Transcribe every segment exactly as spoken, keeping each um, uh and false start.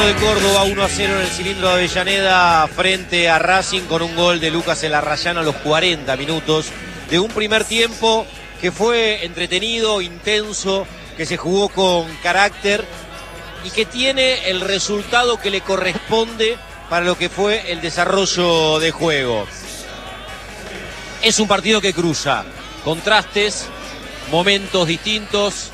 Belgrano de Córdoba uno a cero en el cilindro de Avellaneda frente a Racing con un gol de Lucas Elarrayán a los cuarenta minutos de un primer tiempo que fue entretenido, intenso, que se jugó con carácter y que tiene el resultado que le corresponde para lo que fue el desarrollo de juego. Es un partido que cruza contrastes, momentos distintos,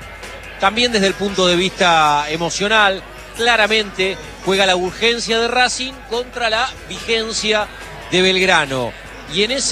también desde el punto de vista emocional. Claramente juega la urgencia de Racing contra la vigencia de Belgrano. Y en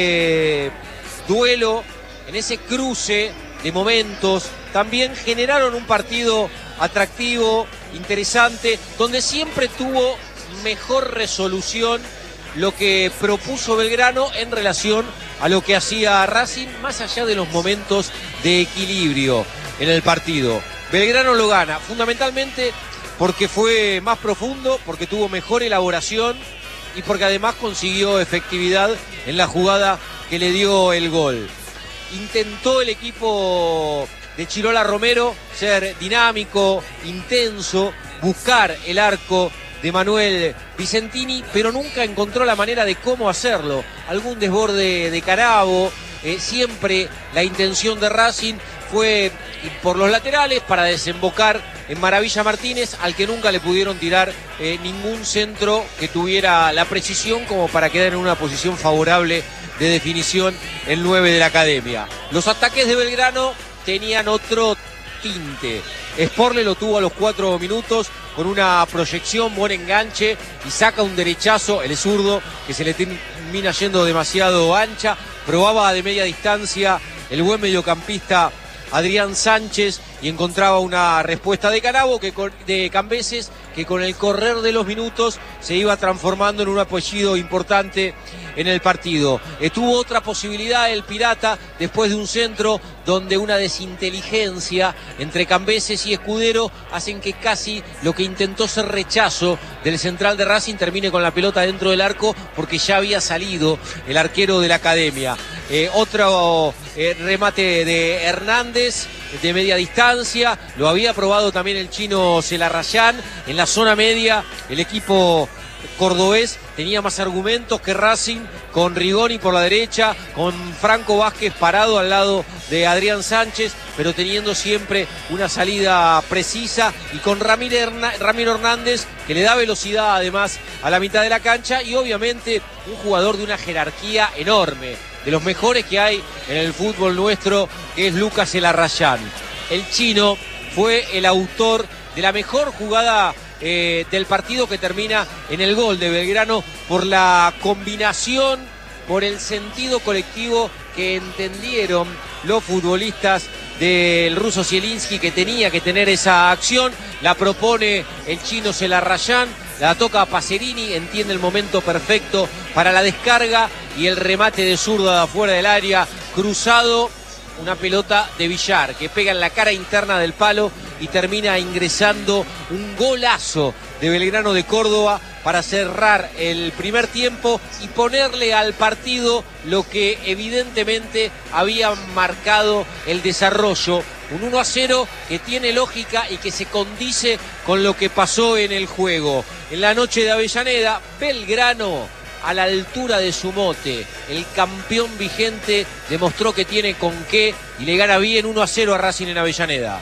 ese duelo, en ese cruce de momentos, también generaron un partido atractivo, interesante, donde siempre tuvo mejor resolución lo que propuso Belgrano en relación a lo que hacía Racing, más allá de los momentos de equilibrio en el partido. Belgrano lo gana, fundamentalmente porque fue más profundo, porque tuvo mejor elaboración y porque además consiguió efectividad en la jugada que le dio el gol. Intentó el equipo de Chirola Romero ser dinámico, intenso, buscar el arco de Manuel Vicentini, pero nunca encontró la manera de cómo hacerlo. Algún desborde de Carabo, eh, siempre la intención de Racing fue por los laterales para desembocar en Maravilla Martínez, al que nunca le pudieron tirar eh, ningún centro que tuviera la precisión como para quedar en una posición favorable de definición el nueve de la academia. Los ataques de Belgrano tenían otro tinte. Sporle lo tuvo a los cuatro minutos con una proyección, buen enganche y saca un derechazo, el zurdo, que se le termina yendo demasiado ancha. Probaba de media distancia el buen mediocampista Adrián Sánchez y encontraba una respuesta de Carabo, que con, de Cambeses, que con el correr de los minutos se iba transformando en un apellido importante en el partido. Eh, tuvo otra posibilidad el Pirata después de un centro donde una desinteligencia entre Cambeses y Escudero hacen que casi lo que intentó ser rechazo del central de Racing termine con la pelota dentro del arco, porque ya había salido el arquero de la academia. Eh, otro eh, remate de Hernández de media distancia, lo había probado también el chino Elarrayán en la zona media. El equipo cordobés tenía más argumentos que Racing, con Rigoni por la derecha, con Franco Vázquez parado al lado de Adrián Sánchez, pero teniendo siempre una salida precisa, y con Ramiro Hernández, que le da velocidad además a la mitad de la cancha, y obviamente un jugador de una jerarquía enorme, de los mejores que hay en el fútbol nuestro, que es Lucas Elarrayán. El chino fue el autor de la mejor jugada eh, del partido, que termina en el gol de Belgrano, por la combinación, por el sentido colectivo que entendieron los futbolistas del ruso Zielinski, que tenía que tener esa acción. La propone el chino Elarrayán, la toca a Pacerini, entiende el momento perfecto para la descarga y el remate de zurda de afuera del área, cruzado, una pelota de Villar que pega en la cara interna del palo y termina ingresando un golazo de Belgrano de Córdoba para cerrar el primer tiempo y ponerle al partido lo que evidentemente había marcado el desarrollo. Un uno a cero que tiene lógica y que se condice con lo que pasó en el juego. En la noche de Avellaneda, Belgrano, a la altura de su mote, el campeón vigente, demostró que tiene con qué y le gana bien uno a cero a Racing en Avellaneda.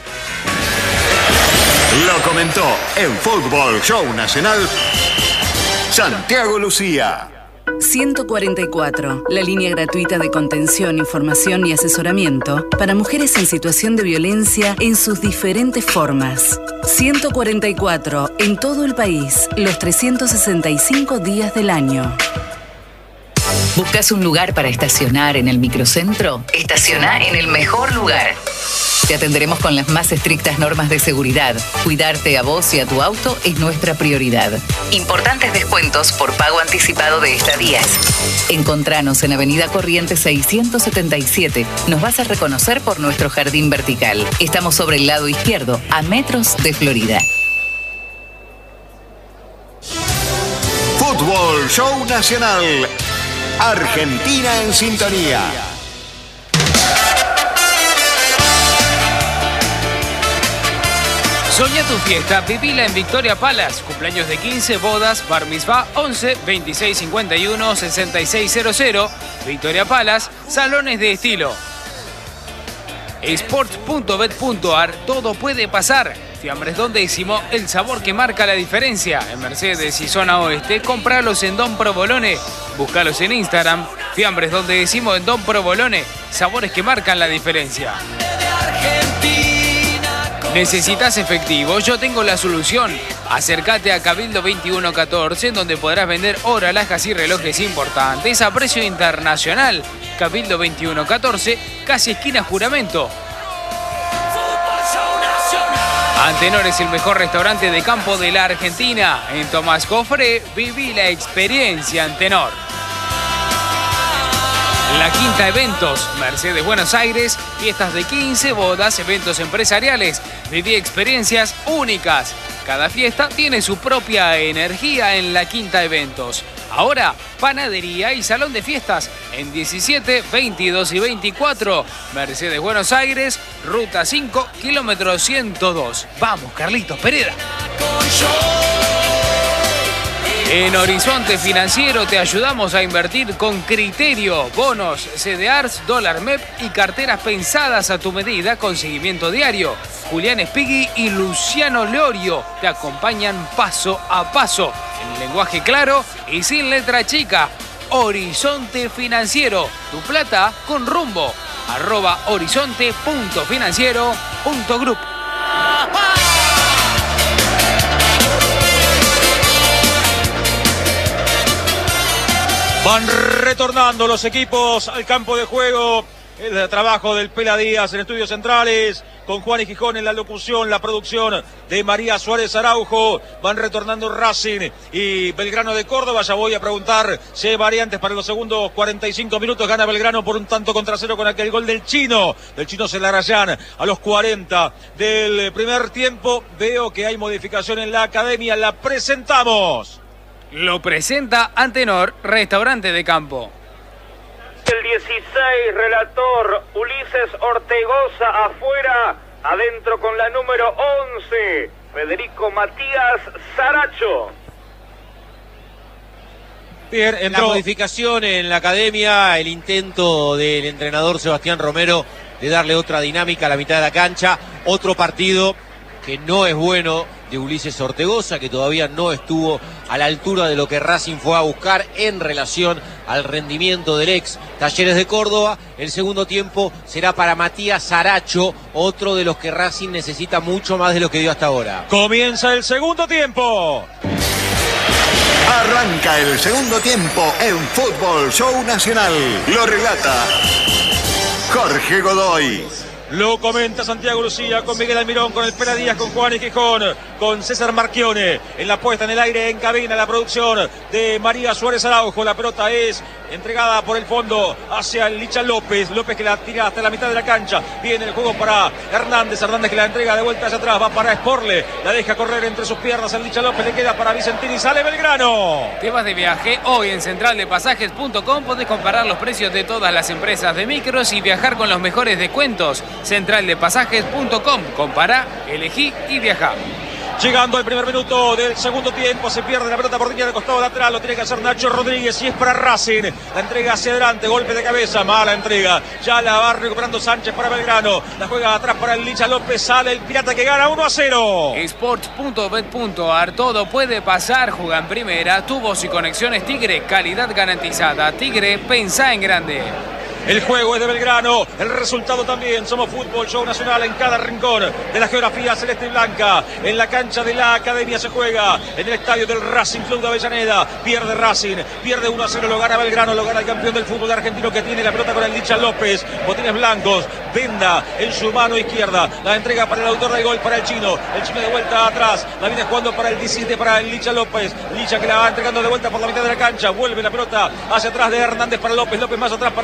Lo comentó en Fútbol Show Nacional Santiago Lucía. ciento cuarenta y cuatro, la línea gratuita de contención, información y asesoramiento para mujeres en situación de violencia en sus diferentes formas. ciento cuarenta y cuatro, en todo el país, los trescientos sesenta y cinco días del año. ¿Buscas un lugar para estacionar en el microcentro? Estaciona en el mejor lugar. Te atenderemos con las más estrictas normas de seguridad. Cuidarte a vos y a tu auto es nuestra prioridad. Importantes descuentos por pago anticipado de estadías. Encontranos en Avenida Corrientes seiscientos setenta y siete. Nos vas a reconocer por nuestro jardín vertical. Estamos sobre el lado izquierdo, a metros de Florida. Fútbol Show Nacional. Argentina en sintonía. Soñá tu fiesta, vivila en Victoria Palace. Cumpleaños de quince, bodas, bar mitzvah, once, veintiséis cincuenta y uno, sesenta y seis cero cero. Victoria Palace, salones de estilo. Sports punto bet punto ar, todo puede pasar. Fiambres Don Décimo, el sabor que marca la diferencia. En Mercedes y zona oeste, compralos en Don Provolone. Búscalos en Instagram. Fiambres Don Décimo en Don Provolone. Sabores que marcan la diferencia. ¿Necesitas efectivo? Yo tengo la solución. Acércate a Cabildo veintiuno catorce, donde podrás vender oro, alhajas y relojes importantes a precio internacional. Cabildo veintiuno catorce, casi esquina Juramento. Antenor es el mejor restaurante de campo de la Argentina. En Tomás Cofré, viví la experiencia Antenor. La Quinta Eventos, Mercedes Buenos Aires, fiestas de quince, bodas, eventos empresariales. Viví experiencias únicas. Cada fiesta tiene su propia energía en La Quinta Eventos. Ahora, panadería y salón de fiestas en diecisiete, veintidós y veinticuatro. Mercedes Buenos Aires, ruta cinco, kilómetro ciento dos. Vamos, Carlitos Pereda. En Horizonte Financiero te ayudamos a invertir con criterio. Bonos, C D Rs, dólar M E P y carteras pensadas a tu medida con seguimiento diario. Julián Espigui y Luciano Leorio te acompañan paso a paso, en lenguaje claro y sin letra chica. Horizonte Financiero, tu plata con rumbo. Arroba horizonte punto financiero punto group. Van retornando los equipos al campo de juego. El trabajo del Pela Díaz en Estudios Centrales, con Juan y Gijón en la locución, la producción de María Suárez Araujo. Van retornando Racing y Belgrano de Córdoba. Ya voy a preguntar si hay variantes para los segundos cuarenta y cinco minutos. Gana Belgrano por un tanto contra cero con aquel gol del chino, del chino Celarayán a los cuarenta del primer tiempo. Veo que hay modificación en la academia. La presentamos. Lo presenta Antenor, restaurante de campo. El dieciséis, relator Ulises Ortegoza afuera, adentro con la número once, Federico Matías Saracho. Bien, entró. La modificación en la academia, el intento del entrenador Sebastián Romero de darle otra dinámica a la mitad de la cancha, otro partido que no es bueno de Ulises Ortegoza, que todavía no estuvo a la altura de lo que Racing fue a buscar en relación al rendimiento del ex Talleres de Córdoba. El segundo tiempo será para Matías Saracho, otro de los que Racing necesita mucho más de lo que dio hasta ahora. Comienza el segundo tiempo. Arranca el segundo tiempo en Fútbol Show Nacional. Lo relata Jorge Godoy. Lo comenta Santiago Lucía con Miguel Almirón, con el Pela Díaz, con Juan y Gijón, con César Marchione en la puesta en el aire en cabina, la producción de María Suárez Araujo. La pelota es entregada por el fondo hacia el Licha López. López que la tira hasta la mitad de la cancha. Viene el juego para Hernández. Hernández que la entrega de vuelta hacia atrás. Va para Sporle. La deja correr entre sus piernas al Licha López. Le queda para Vicentini. Sale Belgrano. Te vas de viaje. Hoy en central de pasajes punto com podés comparar los precios de todas las empresas de micros y viajar con los mejores descuentos. central de pasajes punto com. Compará, elegí y viajá. Llegando al primer minuto del segundo tiempo, se pierde la pelota por línea de costado lateral, lo tiene que hacer Nacho Rodríguez y es para Racing. La entrega hacia adelante, golpe de cabeza, mala entrega. Ya la va recuperando Sánchez para Belgrano. La juega atrás para el Licha López, sale el Pirata que gana uno a cero. Sports punto bet punto ar, todo puede pasar, juega en primera, tubos y conexiones Tigre, calidad garantizada. Tigre, pensá en grande. El juego es de Belgrano, el resultado también. Somos Fútbol Show Nacional en cada rincón de la geografía celeste y blanca. En la cancha de la academia se juega, en el estadio del Racing Club de Avellaneda. Pierde Racing, pierde uno a cero, lo gana Belgrano, lo gana el campeón del fútbol argentino que tiene la pelota con el Licha López. Botines blancos, Venda en su mano izquierda. La entrega para el autor del gol, para el chino. El chino de vuelta atrás, la viene jugando para el diecisiete, para el Licha López. Licha que la va entregando de vuelta por la mitad de la cancha. Vuelve la pelota hacia atrás de Hernández para López. López más atrás para Vicente.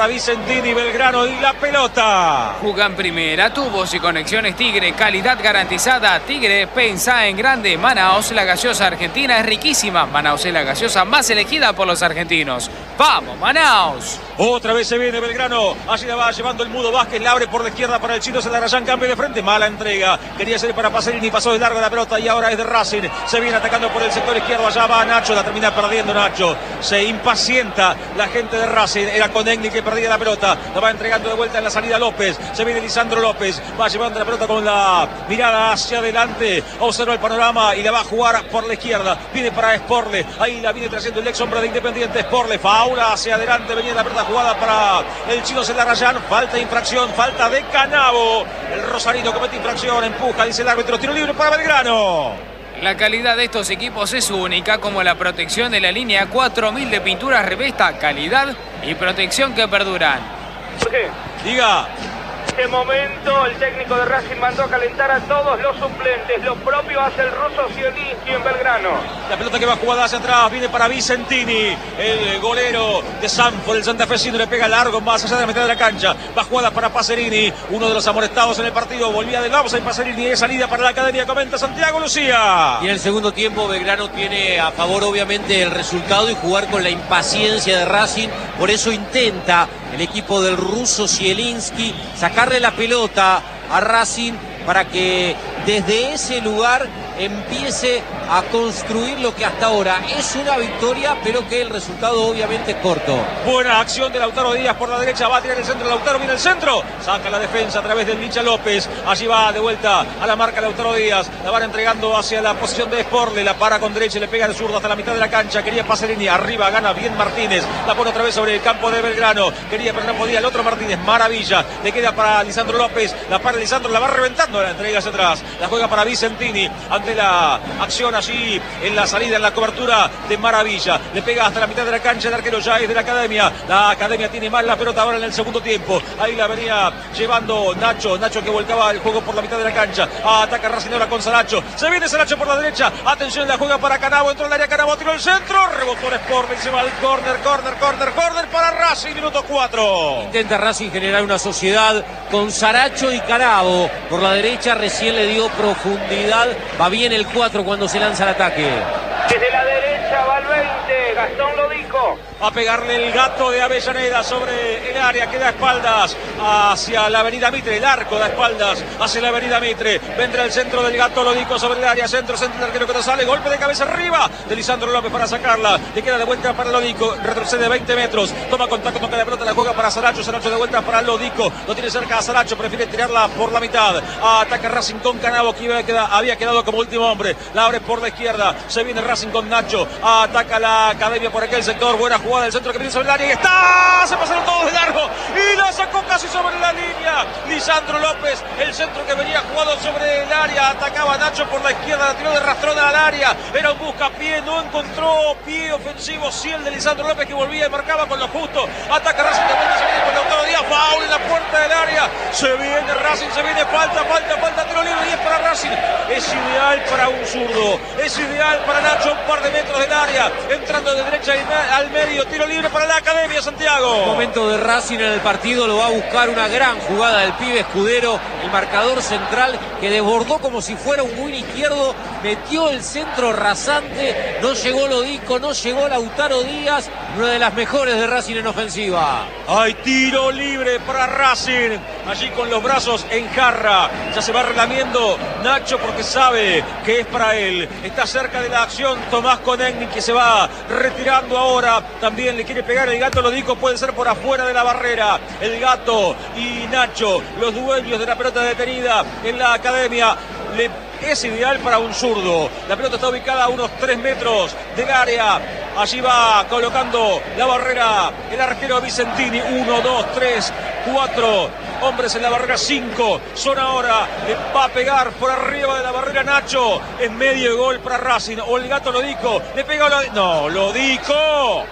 Vicentini, Belgrano y la pelota. Juga en primera, tubos y conexiones Tigre, calidad garantizada. Tigre, pensá en grande. Manaos, la gaseosa argentina es riquísima. Manaos es la gaseosa más elegida por los argentinos. ¡Vamos, Manaos! Otra vez se viene Belgrano. Allí la va llevando el Mudo Vázquez. La abre por la izquierda para el chino Celarayán. Cambio de frente. Mala entrega. Quería ser para Pacerini. Pasó de largo la pelota y ahora es de Racing. Se viene atacando por el sector izquierdo. Allá va Nacho. La termina perdiendo Nacho. Se impacienta la gente de Racing. Era con Egni que perdía la pelota. La va entregando de vuelta en la salida López. Se viene Lisandro López. Va llevando la pelota con la mirada hacia adelante. Observa el panorama y la va a jugar por la izquierda. Viene para Sporle. Ahí la viene trayendo el ex hombre de Independiente. Sporle. Faula hacia adelante. Venía la pelota jugada para el chino Celarayán. Falta infracción. Falta de Canavo. El rosarino comete infracción. Empuja, dice el árbitro. Tiro libre para Belgrano. La calidad de estos equipos es única, como la protección de la línea cuatro mil de pinturas Revesta. Calidad y protección que perduran. ¿Por qué? Diga. En este momento el técnico de Racing mandó a calentar a todos los suplentes. Lo propio hace el ruso Zielinski en Belgrano. La pelota que va jugada hacia atrás viene para Vicentini, el golero de Sanford, el santafesino, le pega largo más allá de la mitad de la cancha. Va jugada para Pacerini, uno de los amonestados en el partido. Volvía de Gausa y Pacerini es salida para la academia, comenta Santiago Lucía. Y en el segundo tiempo Belgrano tiene a favor obviamente el resultado y jugar con la impaciencia de Racing. Por eso intenta el equipo del ruso Zielinski sacarle la pelota a Racing para que desde ese lugar empiece a construir lo que hasta ahora es una victoria, pero que el resultado obviamente es corto. Buena acción de Lautaro Díaz por la derecha, va a tirar el centro, Lautaro viene el centro, saca la defensa a través del Licha López, allí va de vuelta a la marca Lautaro Díaz, la van entregando hacia la posición de Sporle, la para con derecha, le pega de zurdo hasta la mitad de la cancha, quería Pacerini, arriba gana bien Martínez, la pone otra vez sobre el campo de Belgrano, quería pero no podía, el otro Martínez, maravilla, le queda para Lisandro López, la para Lisandro, la va reventando, la entrega hacia atrás, la juega para Vicentini, ante la acción allí en la salida, en la cobertura de Maravilla, le pega hasta la mitad de la cancha, el arquero ya es de la academia, la academia tiene más la pelota ahora en el segundo tiempo, ahí la venía llevando Nacho, Nacho que volcaba el juego por la mitad de la cancha, ataca Racing ahora con Saracho, se viene Saracho por la derecha, atención, la juega para Canavo, entró el área Canavo, tiró el centro, rebotó el Sport, se va al córner, córner, córner, córner para Racing, minuto cuatro. Intenta Racing generar una sociedad con Saracho y Canavo, por la derecha recién le dio profundidad, va bien el cuatro cuando se lanza el ataque. Desde la derecha va el veinte, Gastón lo dijo. A pegarle el gato de Avellaneda sobre el área que da espaldas hacia la avenida Mitre, el arco da espaldas hacia la avenida Mitre, vendrá el centro del gato Lodico sobre el área, centro, centro, el arquero que no sale, golpe de cabeza arriba de Lisandro López para sacarla, le queda de vuelta para Lodico, retrocede veinte metros, toma contacto, toca la pelota, la juega para Saracho, Saracho de vuelta para Lodico, lo tiene cerca a Saracho, prefiere tirarla por la mitad, ataca Racing con Canavo que había quedado como último hombre, la abre por la izquierda, se viene Racing con Nacho, ataca la academia por aquel sector, buena jugada del centro que viene sobre el área y está, se pasaron todos de largo y la sacó casi sobre la línea, Lisandro López, el centro que venía jugado sobre el área, atacaba a Nacho por la izquierda, la tiró de rastrona al área, era un buscapié, no encontró pie ofensivo, sí el de Lisandro López que volvía y marcaba con lo justo, ataca Racing, de vuelta se viene con Lautaro Díaz, foul en la puerta del área, se viene Racing, se viene, falta, falta, falta, tiro libre y es para Racing, es ideal para un zurdo, es ideal para Nacho, un par de metros del área, entrando de derecha al medio, tiro libre para la academia, Santiago. Momento de Racing en el partido, lo va a buscar una gran jugada del pibe Escudero, el marcador central que desbordó como si fuera un win izquierdo, metió el centro rasante, no llegó Lodico, no llegó Lautaro Díaz, una de las mejores de Racing en ofensiva. Hay tiro libre para Racing, allí con los brazos en jarra, ya se va relamiendo Nacho porque sabe que es para él, está cerca de la acción Tomás Conegni que se va retirando ahora, también le quiere pegar el gato Lodico, puede ser por afuera de la barrera, el gato y Nacho, los dueños de la pelota detenida en la academia, le es ideal para un zurdo, la pelota está ubicada a unos tres metros del área, allí va colocando la barrera el arquero Vicentini, uno, dos, tres, cuatro hombres en la barrera, cinco son ahora, le va a pegar por arriba de la barrera Nacho, en medio gol para Racing, o el gato Lodico, le pegó, Lodico, no, Lodico,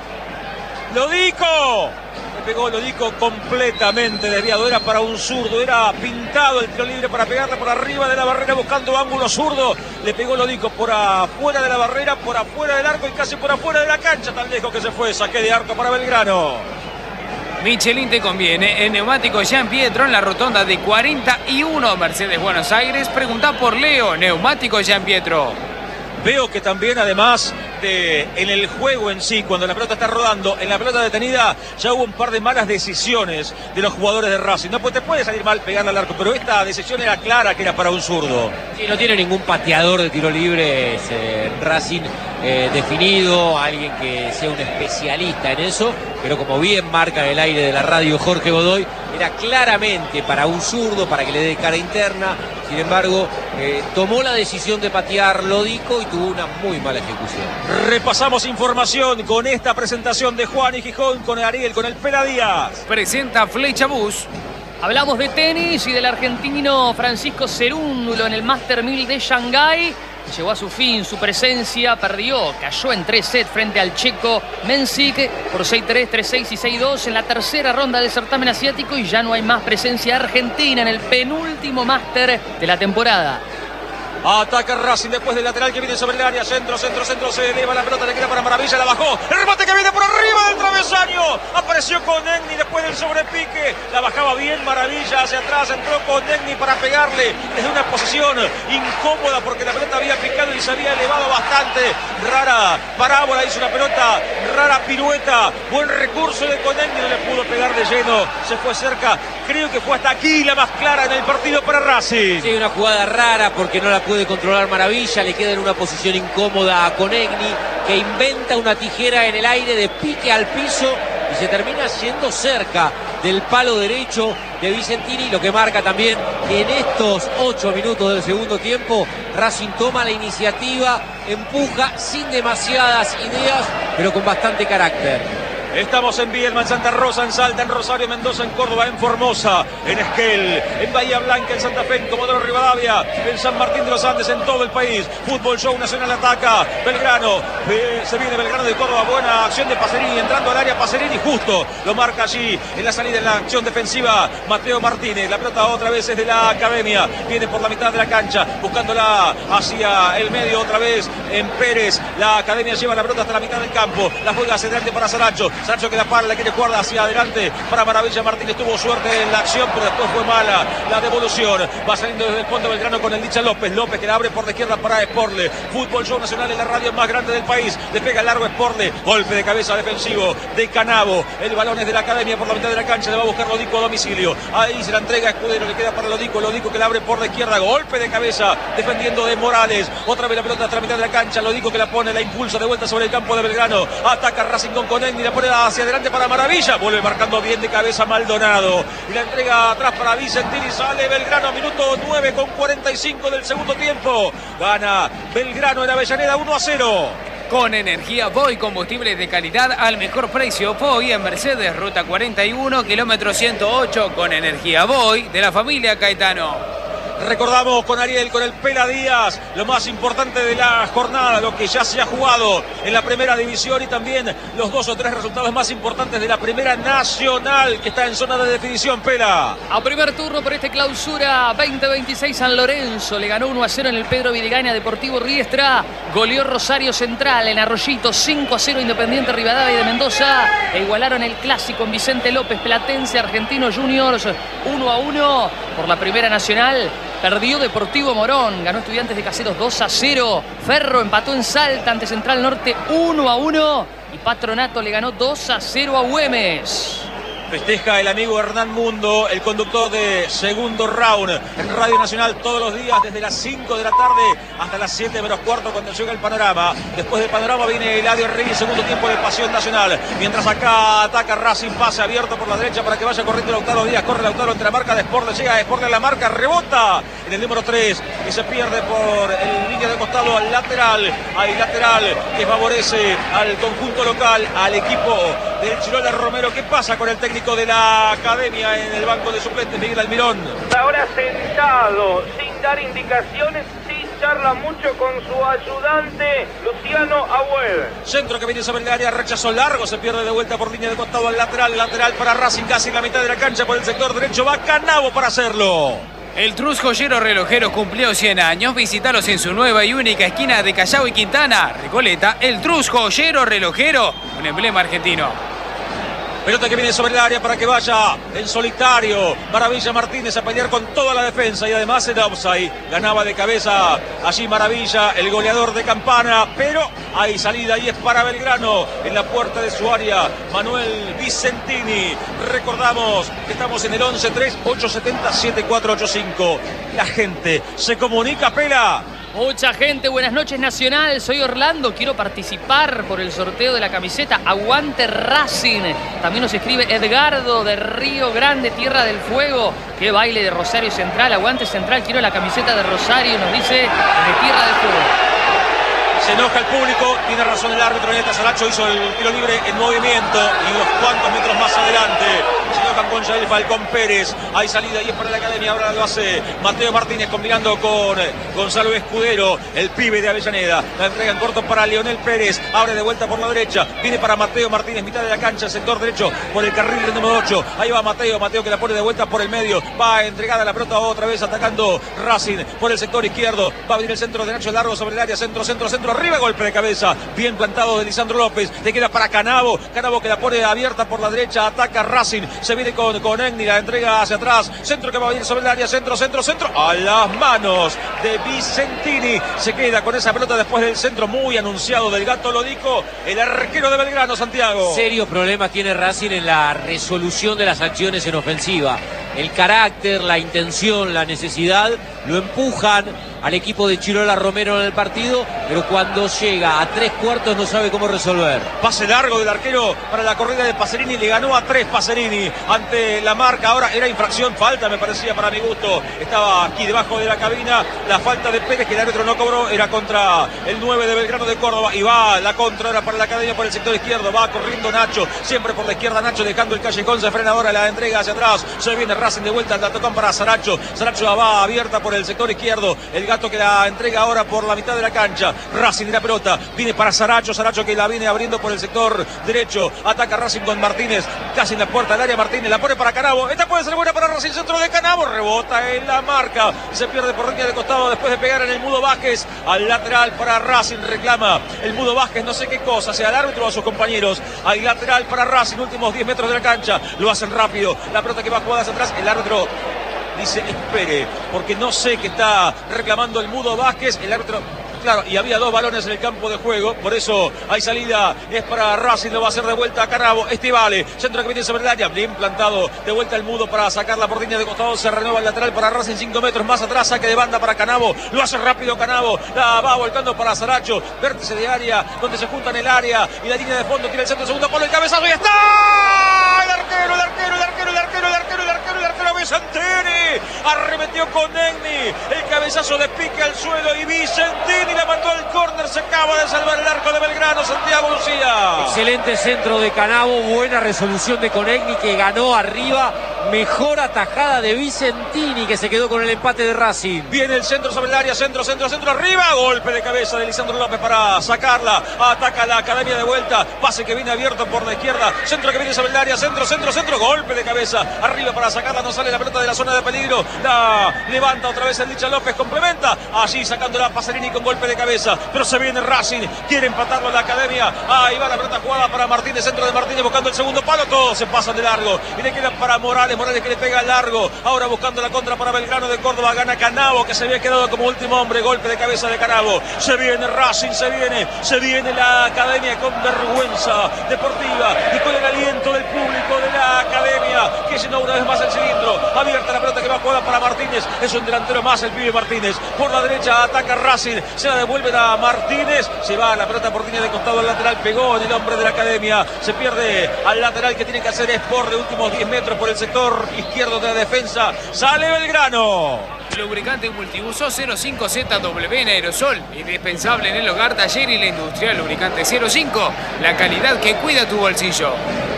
Lodico, le pegó Lodico completamente desviado, era para un zurdo, era pintado el tiro libre para pegarle por arriba de la barrera buscando ángulo zurdo, le pegó Lodico por afuera de la barrera, por afuera del arco y casi por afuera de la cancha, tan lejos que se fue, saque de arco para Belgrano. Michelin te conviene. En Neumáticos Gian Pietro, en la rotonda de cuarenta y uno Mercedes Buenos Aires. Pregunta por Leo. Neumáticos Gian Pietro. Veo que también, además de en el juego en sí, cuando la pelota está rodando, en la pelota detenida, ya hubo un par de malas decisiones de los jugadores de Racing. No, pues te puede salir mal pegarle al arco, pero esta decisión era clara que era para un zurdo. Sí, no tiene ningún pateador de tiro libre eh, Racing eh, definido, alguien que sea un especialista en eso, pero como bien marca en el aire de la radio Jorge Godoy, era claramente para un zurdo, para que le dé cara interna. Sin embargo, eh, tomó la decisión de patear Lodico y tuvo una muy mala ejecución. Repasamos información con esta presentación de Juan y Gijón, con Ariel, con el Pela Díaz. Presenta Flecha Bus. Hablamos de tenis y del argentino Francisco Cerúndulo en el Master mil de Shanghái. Llegó a su fin su presencia, perdió, cayó en tres sets frente al checo Mensik por seis tres, tres seis y seis dos en la tercera ronda del certamen asiático y ya no hay más presencia argentina en el penúltimo Master de la temporada. Ataca Racing después del lateral que viene sobre el área. Centro, centro, centro. Se eleva la pelota. Le queda para Maravilla. La bajó. El remate que viene por arriba del travesaño. Apareció con Negni después del sobrepique. La bajaba bien Maravilla hacia atrás. Entró con Negni para pegarle desde una posición incómoda porque la pelota había picado y se había elevado bastante. Rara parábola hizo una pelota. Rara pirueta. Buen recurso de Conegni. No le pudo pegar de lleno. Se fue cerca. Creo que fue hasta aquí la más clara en el partido para Racing. Sí, una jugada rara porque no la puede controlar Maravilla, le queda en una posición incómoda a Conegni, que inventa una tijera en el aire de pique al piso y se termina yendo cerca del palo derecho de Vicentini, lo que marca también que en estos ocho minutos del segundo tiempo Racing toma la iniciativa, empuja sin demasiadas ideas, pero con bastante carácter. Estamos en Viedma, en Santa Rosa, en Salta, en Rosario, Mendoza, en Córdoba, en Formosa, en Esquel, en Bahía Blanca, en Santa Fe, en Comodoro Rivadavia, en San Martín de los Andes, en todo el país. Fútbol Show Nacional ataca. Belgrano, eh, se viene Belgrano de Córdoba. Buena acción de Pacerini, entrando al área Pacerini, justo lo marca allí en la salida, en la acción defensiva Mateo Martínez. La pelota otra vez es de la Academia. Viene por la mitad de la cancha, buscándola hacia el medio otra vez en Pérez. La Academia lleva la pelota hasta la mitad del campo. La juega hacia adelante para Saracho. Sancho que la para, la quiere jugar hacia adelante para Maravilla. Martínez tuvo suerte en la acción, pero después fue mala la devolución. Va saliendo desde el fondo Belgrano con el Licha López. López que la abre por la izquierda para Sporle. Fútbol Show Nacional en la radio más grande del país. Le pega el largo Sporle. Golpe de cabeza defensivo de Canavo. El balón es de la Academia por la mitad de la cancha. Le va a buscar Lodico a domicilio. Ahí se la entrega a Escudero. Le queda para Lodico. Lodico que la abre por la izquierda. Golpe de cabeza defendiendo de Morales. Otra vez la pelota hasta la mitad de la cancha. Lodico que la pone, la impulsa de vuelta sobre el campo de Belgrano. Ataca Racing con Conegni. La pone hacia adelante para Maravilla. Vuelve marcando bien de cabeza Maldonado. Y la entrega atrás para Vicentini. Sale Belgrano. Minuto nueve con cuarenta y cinco del segundo tiempo. Gana Belgrano en Avellaneda uno a cero. Con energía Voy, combustibles de calidad al mejor precio. Voy en Mercedes, ruta cuarenta y uno, kilómetro ciento ocho. Con energía Voy de la familia Caetano. Recordamos con Ariel, con el Pela Díaz, lo más importante de la jornada, lo que ya se ha jugado en la primera división y también los dos o tres resultados más importantes de la primera nacional que está en zona de definición. Pela. A primer turno por este clausura veinte veintiséis San Lorenzo le ganó uno a cero en el Pedro Videgain a Deportivo Riestra. Goleó Rosario Central en Arroyito cinco a cero Independiente Rivadavia de Mendoza. E igualaron el clásico en Vicente López Platense Argentino Juniors uno a uno por la primera nacional. Perdió Deportivo Morón, ganó Estudiantes de Caseros dos a cero. Ferro empató en Salta ante Central Norte uno a uno. Y Patronato le ganó dos a cero a Güemes. Festeja el amigo Hernán Mundo, el conductor de Segundo Round en Radio Nacional todos los días desde las cinco de la tarde hasta las siete menos cuarto cuando llega el Panorama. Después del Panorama viene Eladio Reyes, segundo tiempo de Pasión Nacional. Mientras acá ataca Racing, pase abierto por la derecha para que vaya corriendo Lautaro Díaz. Corre Lautaro entre la marca de Sporle, llega a Sporle a la marca, rebota en el número tres y se pierde por el línea de costado al lateral. Hay lateral que favorece al conjunto local, al equipo del Chirola Romero. ¿Qué pasa con el técnico de la Academia en el banco de suplentes, Miguel Almirón? Ahora sentado, sin dar indicaciones, sí charla mucho con su ayudante Luciano Agüed. Centro que viene sobre el área, rechazo largo, se pierde de vuelta por línea de costado al lateral, lateral para Racing casi en la mitad de la cancha por el sector derecho, va Canavo para hacerlo. El Trus Joyero Relojero cumplió cien años. Visítalos en su nueva y única esquina de Callao y Quintana, Recoleta. El Trus Joyero Relojero, un emblema argentino. Pelota que viene sobre el área para que vaya en solitario. Maravilla Martínez a pelear con toda la defensa y además el offside. Ganaba de cabeza allí Maravilla, el goleador de Campana, pero hay salida y es para Belgrano en la puerta de su área. Manuel Vicentini. Recordamos que estamos en el once tres ocho siete cero siete cuatro ocho cinco. La gente se comunica, Pela. Mucha gente, buenas noches Nacional, soy Orlando, quiero participar por el sorteo de la camiseta Aguante Racing. También nos escribe Edgardo de Río Grande, Tierra del Fuego. Qué baile de Rosario Central, Aguante Central, quiero la camiseta de Rosario, nos dice de Tierra del Fuego. Se enoja el público, tiene razón el árbitro. Neta Saracho hizo el tiro libre en movimiento y unos cuantos metros más adelante se enojan con Jair Falcón Pérez. Hay salida y es para la academia. Ahora lo hace Mateo Martínez combinando con Gonzalo Escudero, el pibe de Avellaneda. La entrega en corto para Leonel Pérez. Abre de vuelta por la derecha. Viene para Mateo Martínez, mitad de la cancha, sector derecho por el carril del número ocho. Ahí va Mateo. Mateo que la pone de vuelta por el medio. Va entregada la pelota otra vez atacando Racing por el sector izquierdo. Va a venir el centro de Nacho Largo sobre el área. Centro, centro, centro. Arriba, golpe de cabeza, bien plantado de Lisandro López, le queda para Canavo, Canavo que la pone abierta por la derecha, ataca Racing, se viene con, con Egni, la entrega hacia atrás, centro que va a venir sobre el área, centro, centro, centro, a las manos de Vicentini, se queda con esa pelota después del centro muy anunciado del Gato Lodico, el arquero de Belgrano, Santiago. Serios problemas tiene Racing en la resolución de las acciones en ofensiva. El carácter, la intención, la necesidad lo empujan al equipo de Chirola Romero en el partido, pero cuando llega a tres cuartos no sabe cómo resolver. Pase largo del arquero para la corrida de Pacerini, le ganó a tres Pacerini ante la marca. Ahora era infracción, falta me parecía para mi gusto. Estaba aquí debajo de la cabina la falta de Pérez que el árbitro no cobró, era contra el nueve de Belgrano de Córdoba y va la contra ahora para la academia por el sector izquierdo. Va corriendo Nacho, siempre por la izquierda Nacho dejando el callejón, se frena ahora la entrega hacia atrás. Se viene Racing de vuelta, la tocan para Saracho. Saracho va abierta por el sector izquierdo. El Gato que la entrega ahora por la mitad de la cancha. Racing de la pelota, viene para Saracho. Saracho que la viene abriendo por el sector derecho. Ataca Racing con Martínez, casi en la puerta del área. Martínez la pone para Canavo. Esta puede ser buena para Racing, centro de Canavo. Rebota en la marca. Se pierde por línea de costado después de pegar en el Mudo Vázquez. Al lateral para Racing reclama el Mudo Vázquez, no sé qué cosa, sea el árbitro o a sus compañeros. Hay lateral para Racing, últimos diez metros de la cancha. Lo hacen rápido. La pelota que va jugada hacia atrás. El árbitro dice espere, porque no sé qué está reclamando el Mudo Vázquez. El árbitro, claro, y había dos balones en el campo de juego, por eso hay salida, es para Racing, lo va a hacer de vuelta a Canavo. Este vale, centro que viene sobre el área, bien plantado, de vuelta el Mudo para sacar la por línea de costado, se renueva el lateral para Racing, cinco metros más atrás, saque de banda para Canavo, lo hace rápido Canavo, la va volcando para Saracho, vértice de área, donde se juntan el área y la línea de fondo, tiene el centro, segundo palo, el cabezazo y está el arquero, el arquero, el arquero, el arquero, el arquero, el arquero, el arquero Vicentini, arremetió con Egni, el cabezazo de pique al suelo y Vicentini le mandó el córner, se acaba de salvar el arco de Belgrano, Santiago Lucía. Excelente centro de Canavo, buena resolución de Conegni que ganó arriba, mejor atajada de Vicentini que se quedó con el empate de Racing. Viene el centro sobre el área, centro, centro, centro, arriba, golpe de cabeza de Lisandro López para sacarla, ataca la academia de vuelta, pase que viene abierto por la izquierda, centro que viene sobre el área, centro, centro, centro, golpe de cabeza, arriba para sacarla, no sale la pelota de la zona de peligro, la levanta otra vez el Licha López, complementa, allí sacándola Pacerini con golpe de cabeza, pero se viene Racing, quiere empatarlo a la academia, ahí va la pelota jugada para Martínez, centro de Martínez buscando el segundo palo, todos se pasan de largo, y le queda para Morales, Morales que le pega largo, ahora buscando la contra para Belgrano de Córdoba, gana Canavo que se había quedado como último hombre, golpe de cabeza de Canavo, se viene Racing, se viene, se viene la academia con vergüenza deportiva y con el aliento del público de la academia que llenó una vez más el cilindro, abierta la pelota que va jugada para Martínez, es un delantero más el pibe Martínez, por la derecha ataca Racing, se la devuelve a Martínez, se va la pelota por línea de costado al lateral, pegó en el hombre de la academia, se pierde al lateral que tiene que hacer Sport de últimos diez metros por el sector izquierdo de la defensa, sale Belgrano. Lubricante multiuso cero cinco Z W en aerosol, indispensable en el hogar, taller y la industria. Lubricante cero cinco, la calidad que cuida tu bolsillo.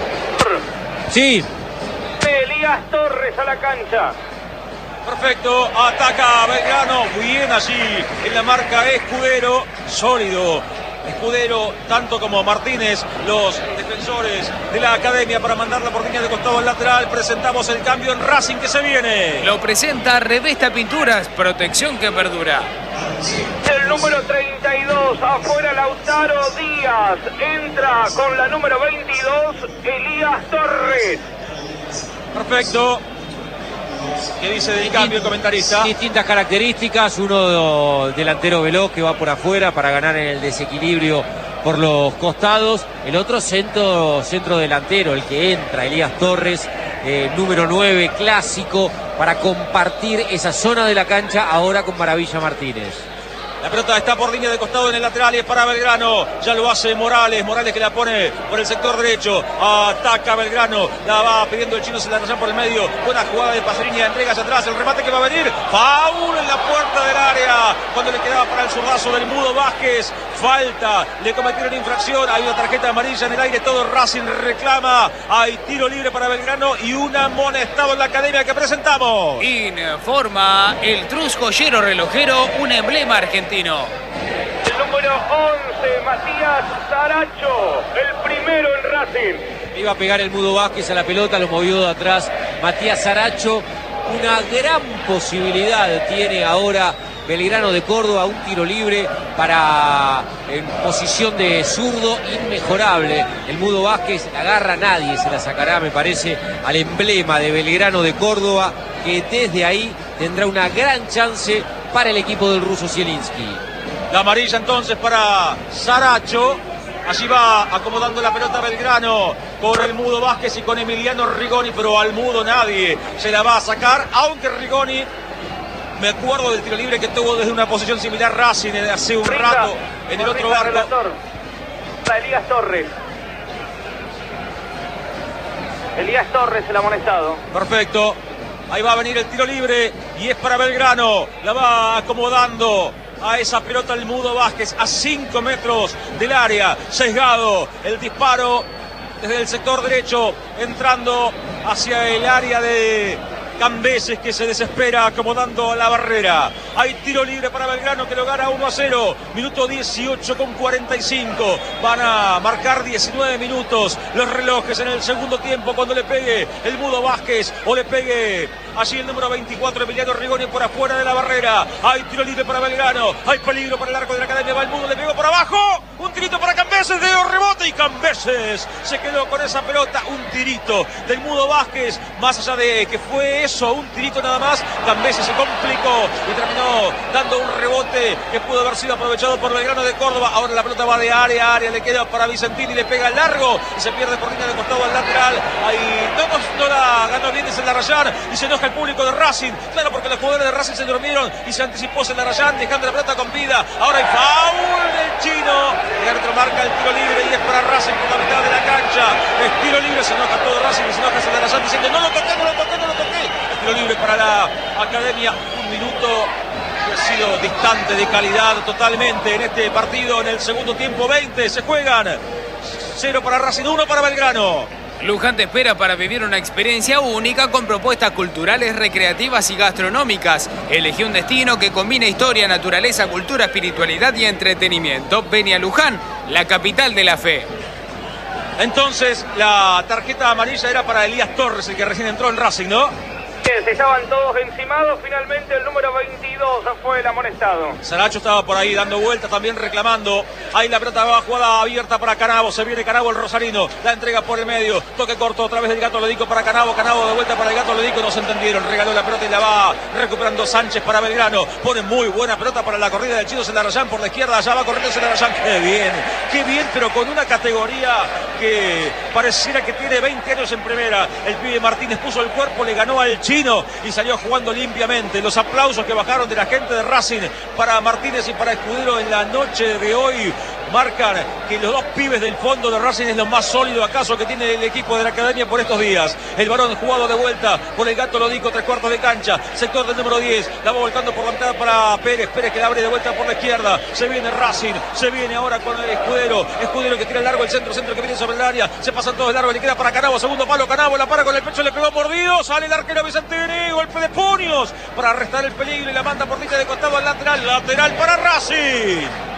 Sí. Elías Torres a la cancha. Perfecto, ataca Belgrano, bien allí en la marca Escudero, sólido Escudero, tanto como Martínez, los defensores de la academia, para mandarla por línea de costado al lateral. Presentamos el cambio en Racing que se viene. Lo presenta Revesta Pinturas, protección que perdura. El número treinta y dos, afuera Lautaro Díaz. Entra con la número veintidós, Elías Torres. Perfecto. ¿Qué dice del cambio el comentarista? Distintas características, uno delantero veloz que va por afuera para ganar en el desequilibrio por los costados, el otro centro, centro delantero, el que entra, Elías Torres, eh, número nueve, clásico, para compartir esa zona de la cancha ahora con Maravilla Martínez. La pelota está por línea de costado en el lateral y es para Belgrano. Ya lo hace Morales. Morales que la pone por el sector derecho. Ataca Belgrano. La va pidiendo el chino Celarayán por el medio. Buena jugada de Pacerini. Entrega hacia atrás. El remate que va a venir. Foul en la puerta del área. Cuando le quedaba para el zurdazo del Mudo Vázquez. Falta. Le cometieron infracción. Hay una tarjeta amarilla en el aire. Todo Racing reclama. Hay tiro libre para Belgrano y un amonestado en la academia que presentamos. Informa el Trus Joyero Relojero, un emblema argentino. El número once, Matías Saracho, el primero en Racing. Iba a pegar el Mudo Vázquez a la pelota, lo movió de atrás Matías Saracho. Una gran posibilidad tiene ahora Belgrano de Córdoba, un tiro libre para en posición de zurdo inmejorable. El Mudo Vázquez la agarra, nadie se la sacará, me parece, al emblema de Belgrano de Córdoba, que desde ahí tendrá una gran chance para el equipo del ruso Zielinski. La amarilla entonces para Saracho. Allí va acomodando la pelota Belgrano con el Mudo Vázquez y con Emiliano Rigoni, pero al Mudo nadie se la va a sacar, aunque Rigoni, me acuerdo del tiro libre que tuvo desde una posición similar Racing hace un Rita, rato en el otro barco. Para Elías Torres. Elías Torres, el amonestado. Perfecto. Ahí va a venir el tiro libre y es para Belgrano. La va acomodando a esa pelota el Mudo Vázquez a cinco metros del área. Sesgado el disparo desde el sector derecho, entrando hacia el área de Cambeses, que se desespera acomodando la barrera. Hay tiro libre para Belgrano que lo gana uno a cero. Minuto dieciocho con cuarenta y cinco. Van a marcar diecinueve minutos los relojes en el segundo tiempo cuando le pegue el Mudo Vázquez o le pegue allí el número veinticuatro, Emiliano Rigoni, por afuera de la barrera. Hay tiro libre para Belgrano. Hay peligro para el arco de la academia. Va el Mudo, le pegó por abajo. Un tirito para Cambeses, de rebote y Cambeses se quedó con esa pelota. Un tirito del Mudo Vázquez. Más allá de que fue eso, un tirito nada más, Cambeses se complicó y terminó dando un rebote que pudo haber sido aprovechado por Belgrano de Córdoba. Ahora la pelota va de área a área, le queda para Vicentini, le pega largo y se pierde por línea de costado al lateral. Ahí no, no la ganó bien Celarayán y se enoja el público de Racing. Claro, porque los jugadores de Racing se durmieron y se anticipó Celarayán, dejando la pelota con vida. Ahora hay foul del chino. El árbitro marca el tiro libre y es para Racing por la mitad de la cancha. Es tiro libre, se enoja todo Racing y se enoja Celarayán diciendo no lo toqué, no lo toqué, no lo toqué. Es tiro libre para la academia. Un minuto que ha sido distante de calidad totalmente en este partido. En el segundo tiempo veinte se juegan. Cero para Racing, uno para Belgrano. Luján te espera para vivir una experiencia única con propuestas culturales, recreativas y gastronómicas. Elegí un destino que combina historia, naturaleza, cultura, espiritualidad y entretenimiento. Ven a Luján, la capital de la fe. Entonces, la tarjeta amarilla era para Elías Torres, el que recién entró en Racing, ¿no? Estaban todos encimados, finalmente el número veintidós fue el amonestado. Saracho estaba por ahí dando vueltas, también reclamando. Ahí la pelota va jugada abierta para Canavo, se viene Canavo el rosarino, la entrega por el medio, toque corto otra vez del Gato Ledico para Canavo, Canavo de vuelta para el Gato Ledico, no se entendieron, regaló la pelota y la va recuperando Sánchez para Belgrano, pone muy buena pelota para la corrida del chino Celarayán por la izquierda, allá va corriendo Celarayán, qué bien, qué bien, pero con una categoría que pareciera que tiene veinte años en primera. El pibe Martínez puso el cuerpo, le ganó al chino y salió jugando limpiamente. Los aplausos que bajaron de la gente de Racing para Martínez y para Escudero en la noche de hoy marcan que los dos pibes del fondo de Racing es lo más sólido acaso que tiene el equipo de la academia por estos días. El varón jugado de vuelta por el Gato Lodico, tres cuartos de cancha, sector del número diez, la va volcando por la mitad para Pérez, Pérez que la abre de vuelta por la izquierda, se viene Racing, se viene ahora con el Escudero, Escudero que tira largo el centro, centro que viene sobre el área, se pasan todos el largo, le queda para Canavo, segundo palo, Canavo la para con el pecho, le pegó mordido, sale el arquero Vicentini, golpe de puños para arrestar el peligro y la manda por línea de costado al lateral, lateral para Racing.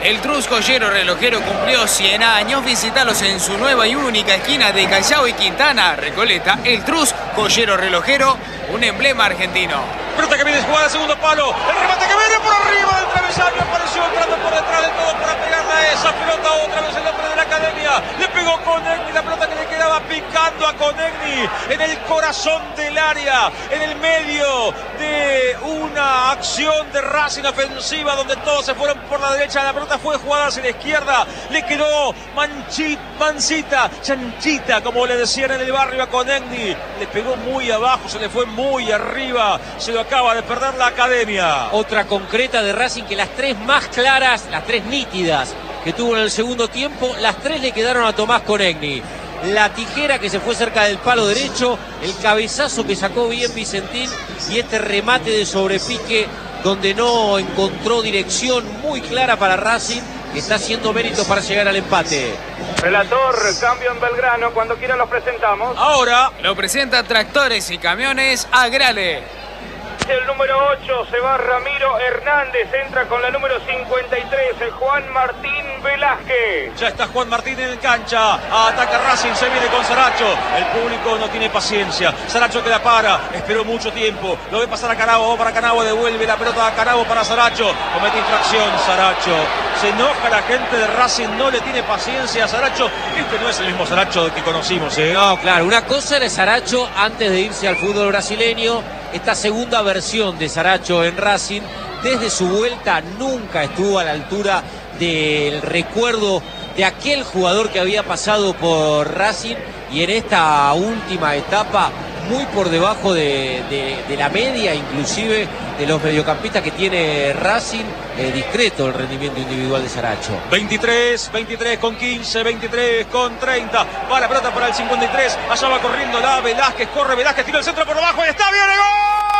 El Trus Joyero Relojero cumplió cien años. Visítalos en su nueva y única esquina de Callao y Quintana, Recoleta. El Trus Joyero Relojero, un emblema argentino. Pelota que viene jugada, segundo palo. El remate que viene por arriba del travesaño. Apareció entrando por detrás de todo para pegarle a esa pelota. Otra vez el hombre de la academia. Le pegó Conegni. La pelota que le quedaba picando a Conegni en el corazón del área. En el medio de una acción de Racing ofensiva donde todos se fueron por la derecha. La pelota fue jugada hacia la izquierda. Le quedó manchita, mancita, chanchita, como le decían en el barrio a Conegni. Le pegó muy abajo, se le fue muy arriba. Se lo acaba de perder la academia. Otra concreta de Racing, que las tres más claras, las tres nítidas que tuvo en el segundo tiempo, las tres le quedaron a Tomás Conegni. La tijera que se fue cerca del palo derecho, el cabezazo que sacó bien Vicentín y este remate de sobrepique donde no encontró dirección muy clara para Racing, que está haciendo méritos para llegar al empate. Relator, cambio en Belgrano, cuando quieran los presentamos. Ahora lo presenta Tractores y Camiones Agrale. El número ocho se va Ramiro Hernández, entra con la número cincuenta y tres, el Juan Martín Velázquez. ya está Juan Martín en cancha, ataca Racing, se viene con Saracho, el público no tiene paciencia, Saracho que la para, esperó mucho tiempo, lo ve pasar a Canavo, va para Canavo, devuelve la pelota a Canavo para Saracho, comete infracción Saracho, se enoja la gente de Racing, no le tiene paciencia a Saracho, este no es el mismo Saracho que conocimos, ¿eh? No, claro, una cosa era Saracho antes de irse al fútbol brasileño, esta segunda versión de Saracho en Racing, desde su vuelta nunca estuvo a la altura del recuerdo de aquel jugador que había pasado por Racing y en esta última etapa muy por debajo de, de, de la media, inclusive de los mediocampistas que tiene Racing. Eh, discreto el rendimiento individual de Saracho. veintitrés, veintitrés con quince, veintitrés con treinta, va la pelota para el cincuenta y tres, allá va corriendo la Velázquez, corre Velázquez, tira el centro por abajo y está bien el gol.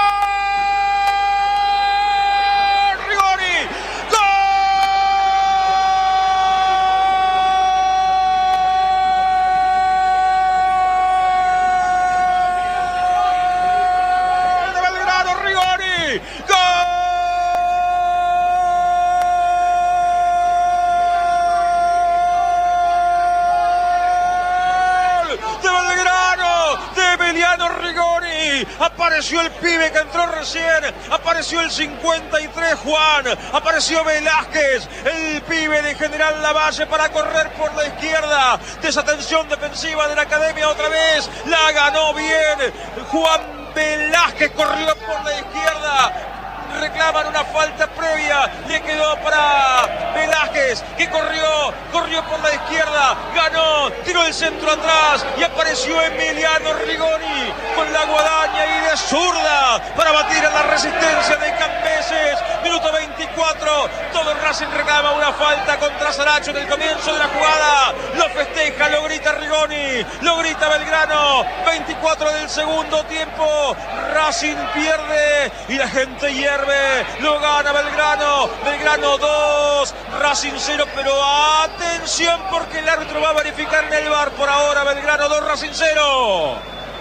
Apareció el pibe que entró recién, apareció el cincuenta y tres Juan, apareció Velázquez, el pibe de General Lavalle para correr por la izquierda, desatención defensiva de la academia otra vez, la ganó bien, Juan Velázquez corrió por la izquierda, reclaman una falta previa, le quedó para Velázquez, que corrió, corrió por la izquierda, ganó, tiró el centro atrás y apareció Emiliano Rigoni con la guadaña y de zurda para batir a la resistencia de Cambeses. Minuto veinticuatro, todo Racing reclama una falta contra Saracho en el comienzo de la jugada, lo festeja, lo grita Rigoni, lo grita Belgrano, veinticuatro del segundo tiempo, Racing pierde y la gente hierve, lo gana Belgrano, Belgrano dos, Racing cero, pero atención porque el árbitro va a verificar en el V A R por ahora, Belgrano dos, Racing cero.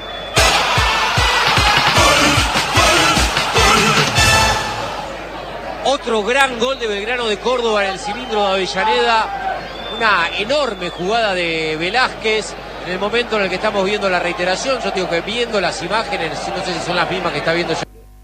Otro gran gol de Belgrano de Córdoba en el cilindro de Avellaneda, una enorme jugada de Velázquez en el momento en el que estamos viendo la reiteración. Yo digo que viendo las imágenes, no sé si son las mismas que está viendo ya.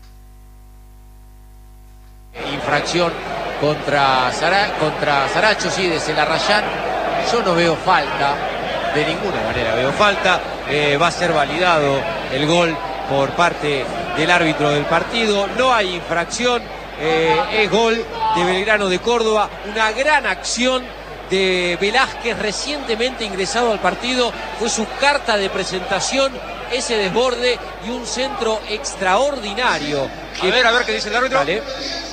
Infracción contra, Sara, contra Saracho, sí, de Celarrayán. Yo no veo falta, de ninguna manera veo falta. Eh, va a ser validado el gol por parte del árbitro del partido. No hay infracción, eh, es gol de Belgrano de Córdoba. Una gran acción de Velázquez, recientemente ingresado al partido. Fue su carta de presentación, ese desborde y un centro extraordinario. A ver, a ver qué dice el árbitro. Vale.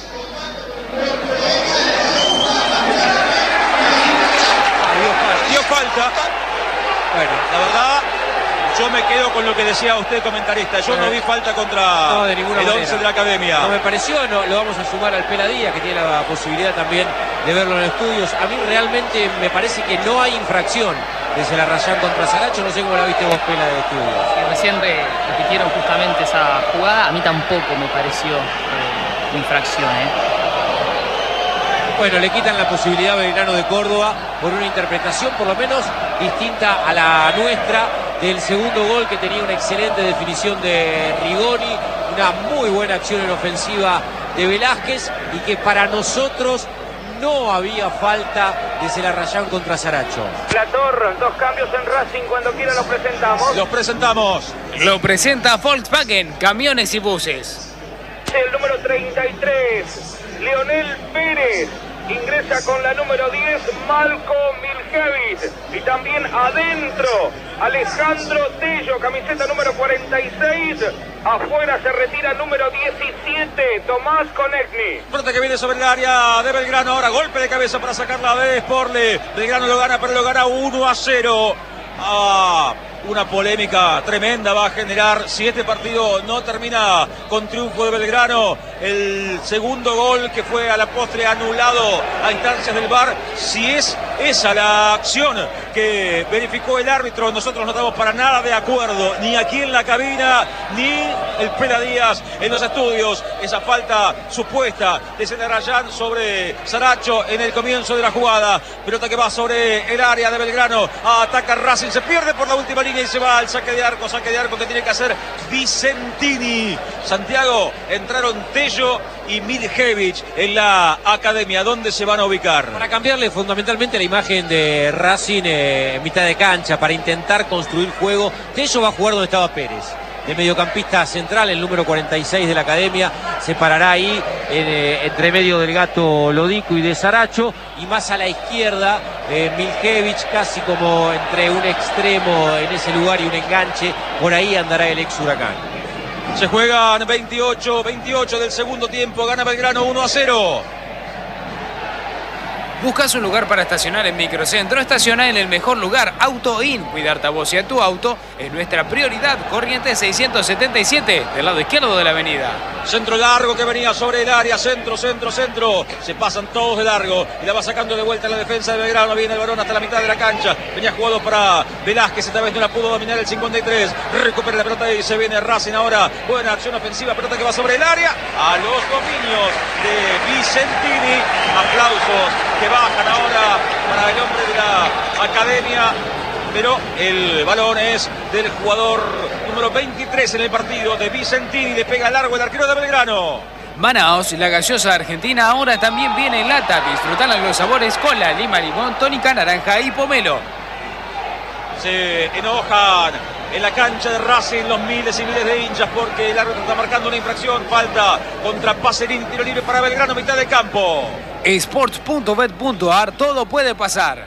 Dio falta. Bueno, la verdad, yo me quedo con lo que decía usted, comentarista. Yo no vi falta contra no, de ninguna el manera. once de la academia. No me pareció, no, lo vamos a sumar al Peladía, que tiene la posibilidad también de verlo en estudios. A mí realmente me parece que no hay infracción de Celarrayán contra Saracho. No sé cómo la viste vos, Pela, de estudios. Sí, recién repitieron justamente esa jugada. A mí tampoco me pareció eh, infracción, ¿eh? Bueno, le quitan la posibilidad a Belgrano de Córdoba por una interpretación por lo menos distinta a la nuestra del segundo gol, que tenía una excelente definición de Rigoni, una muy buena acción en ofensiva de Velázquez, y que para nosotros no había falta de Celarrayán contra Saracho. Plator, dos cambios en Racing, cuando quiera los presentamos. Los presentamos. Lo presenta Volkswagen, camiones y buses. El número treinta y tres, Leonel Pérez. Ingresa con la número diez, Malco Miljevic. Y también adentro, Alejandro Tello, camiseta número cuarenta y seis. Afuera se retira número diecisiete, Tomás Konechny. Pelota que viene sobre el área de Belgrano. Ahora golpe de cabeza para sacarla de Sporle. Belgrano lo gana, pero lo gana uno a cero. Ah, una polémica tremenda va a generar si este partido no termina con triunfo de Belgrano. El segundo gol que fue a la postre anulado a instancias del V A R. Si es esa la acción que verificó el árbitro, nosotros no estamos para nada de acuerdo, ni aquí en la cabina, ni el Pela Díaz en los estudios. Esa falta supuesta de Celarrayán sobre Saracho en el comienzo de la jugada. Pelota que va sobre el área de Belgrano. Ataca Racing, se pierde por la última línea y se va al saque de arco. Saque de arco que tiene que hacer Vicentini. Santiago, entraron Tello y Miljevic en la academia. ¿Dónde se van a ubicar? Para cambiarle fundamentalmente la imagen de Racing eh, en mitad de cancha, para intentar construir juego. Tello va a jugar donde estaba Pérez, de mediocampista central, el número cuarenta y seis de la academia. Se parará ahí en, eh, entre medio del Gato Lodico y de Saracho, y más a la izquierda eh, Miljevic, casi como entre un extremo en ese lugar y un enganche. Por ahí andará el ex Huracán. Se juegan veintiocho veintiocho del segundo tiempo. Gana Belgrano uno a cero. ¿Buscas un lugar para estacionar en Microcentro? Estaciona en el mejor lugar, Auto In. Cuidarte a vos y a tu auto es nuestra prioridad. Corrientes seiscientos setenta y siete, del lado izquierdo de la avenida. Centro largo que venía sobre el área. Centro, centro, centro. Se pasan todos de largo y la va sacando de vuelta la defensa de Belgrano. Viene el balón hasta la mitad de la cancha. Venía jugado para Velázquez. Esta vez no la pudo dominar el cincuenta y tres. Recupera la pelota y se viene Racing ahora. Buena acción ofensiva. Pelota que va sobre el área. A los dominios de Vicentini. Aplausos que bajan ahora para el hombre de la academia, pero el balón es del jugador número veintitrés en el partido, de Vicentini. Le pega largo el arquero de Belgrano. Manaos, la gaseosa argentina, ahora también viene en lata. Disfrutan los sabores cola, lima, limón, tónica, naranja y pomelo. Se enojan en la cancha de Racing los miles y miles de hinchas porque el árbitro está marcando una infracción. Falta contra Pacerini, tiro libre para Belgrano, mitad de campo. Sports punto bet punto a r, todo puede pasar.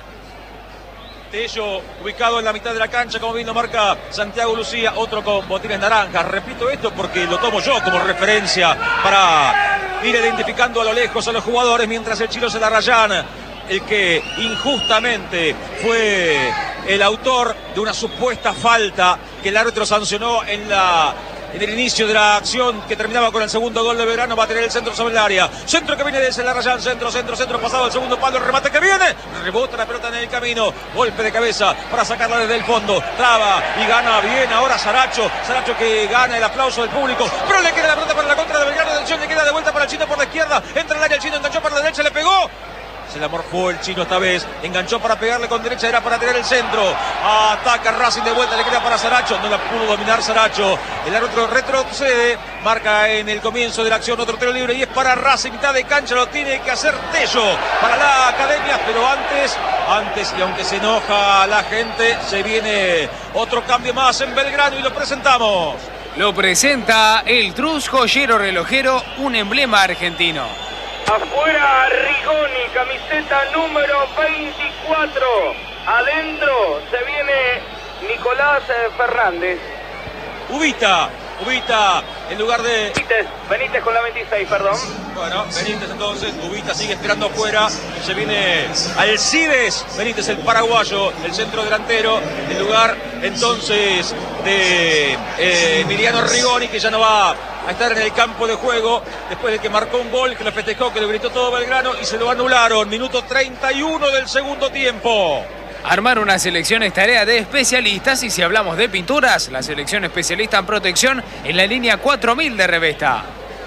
Tello ubicado en la mitad de la cancha, como bien lo marca Santiago Lucía, otro con botines naranjas. Repito esto porque lo tomo yo como referencia para ir identificando a lo lejos a los jugadores, mientras el Chilo Celarrayán, el que injustamente fue el autor de una supuesta falta que el árbitro sancionó en la en el inicio de la acción que terminaba con el segundo gol de Belgrano, va a tener el centro sobre el área. Centro que viene de Celarrayán, centro, centro, centro, pasado el segundo palo, el remate que viene, rebota la pelota en el camino, golpe de cabeza para sacarla desde el fondo, traba y gana bien ahora Saracho, Saracho que gana el aplauso del público, pero le queda la pelota para la contra de Belgrano, atención, le queda de vuelta para el Chino por la izquierda, entra el área el Chino, enganchó para la derecha, le pegó. Se la morfó el Chino esta vez. Enganchó para pegarle con derecha. Era para tener el centro. Ataca Racing de vuelta. Le queda para Saracho. No la pudo dominar Saracho. El árbitro retrocede. Marca en el comienzo de la acción otro tiro libre. Y es para Racing. Mitad de cancha. Lo tiene que hacer Tello para la academia. Pero antes, antes y aunque se enoja la gente, se viene otro cambio más en Belgrano y lo presentamos. Lo presenta el Trus Joyero Relojero, un emblema argentino. Afuera Rigoni, camiseta número veinticuatro. Adentro se viene Nicolás Fernández. Ubita, Ubita en lugar de... Benítez, Benítez con la veintiséis, perdón. Bueno, Benítez entonces, Ubita sigue esperando afuera. Se viene Alcides, Benítez el paraguayo, el centro delantero. En lugar entonces de eh, Emiliano Rigoni, que ya no va a estar en el campo de juego después de que marcó un gol, que lo festejó, que lo gritó todo Belgrano y se lo anularon. Minuto treinta y uno del segundo tiempo. Armar una selección es tarea de especialistas y si hablamos de pinturas, la selección especialista en protección en la línea cuatro mil de Revesta.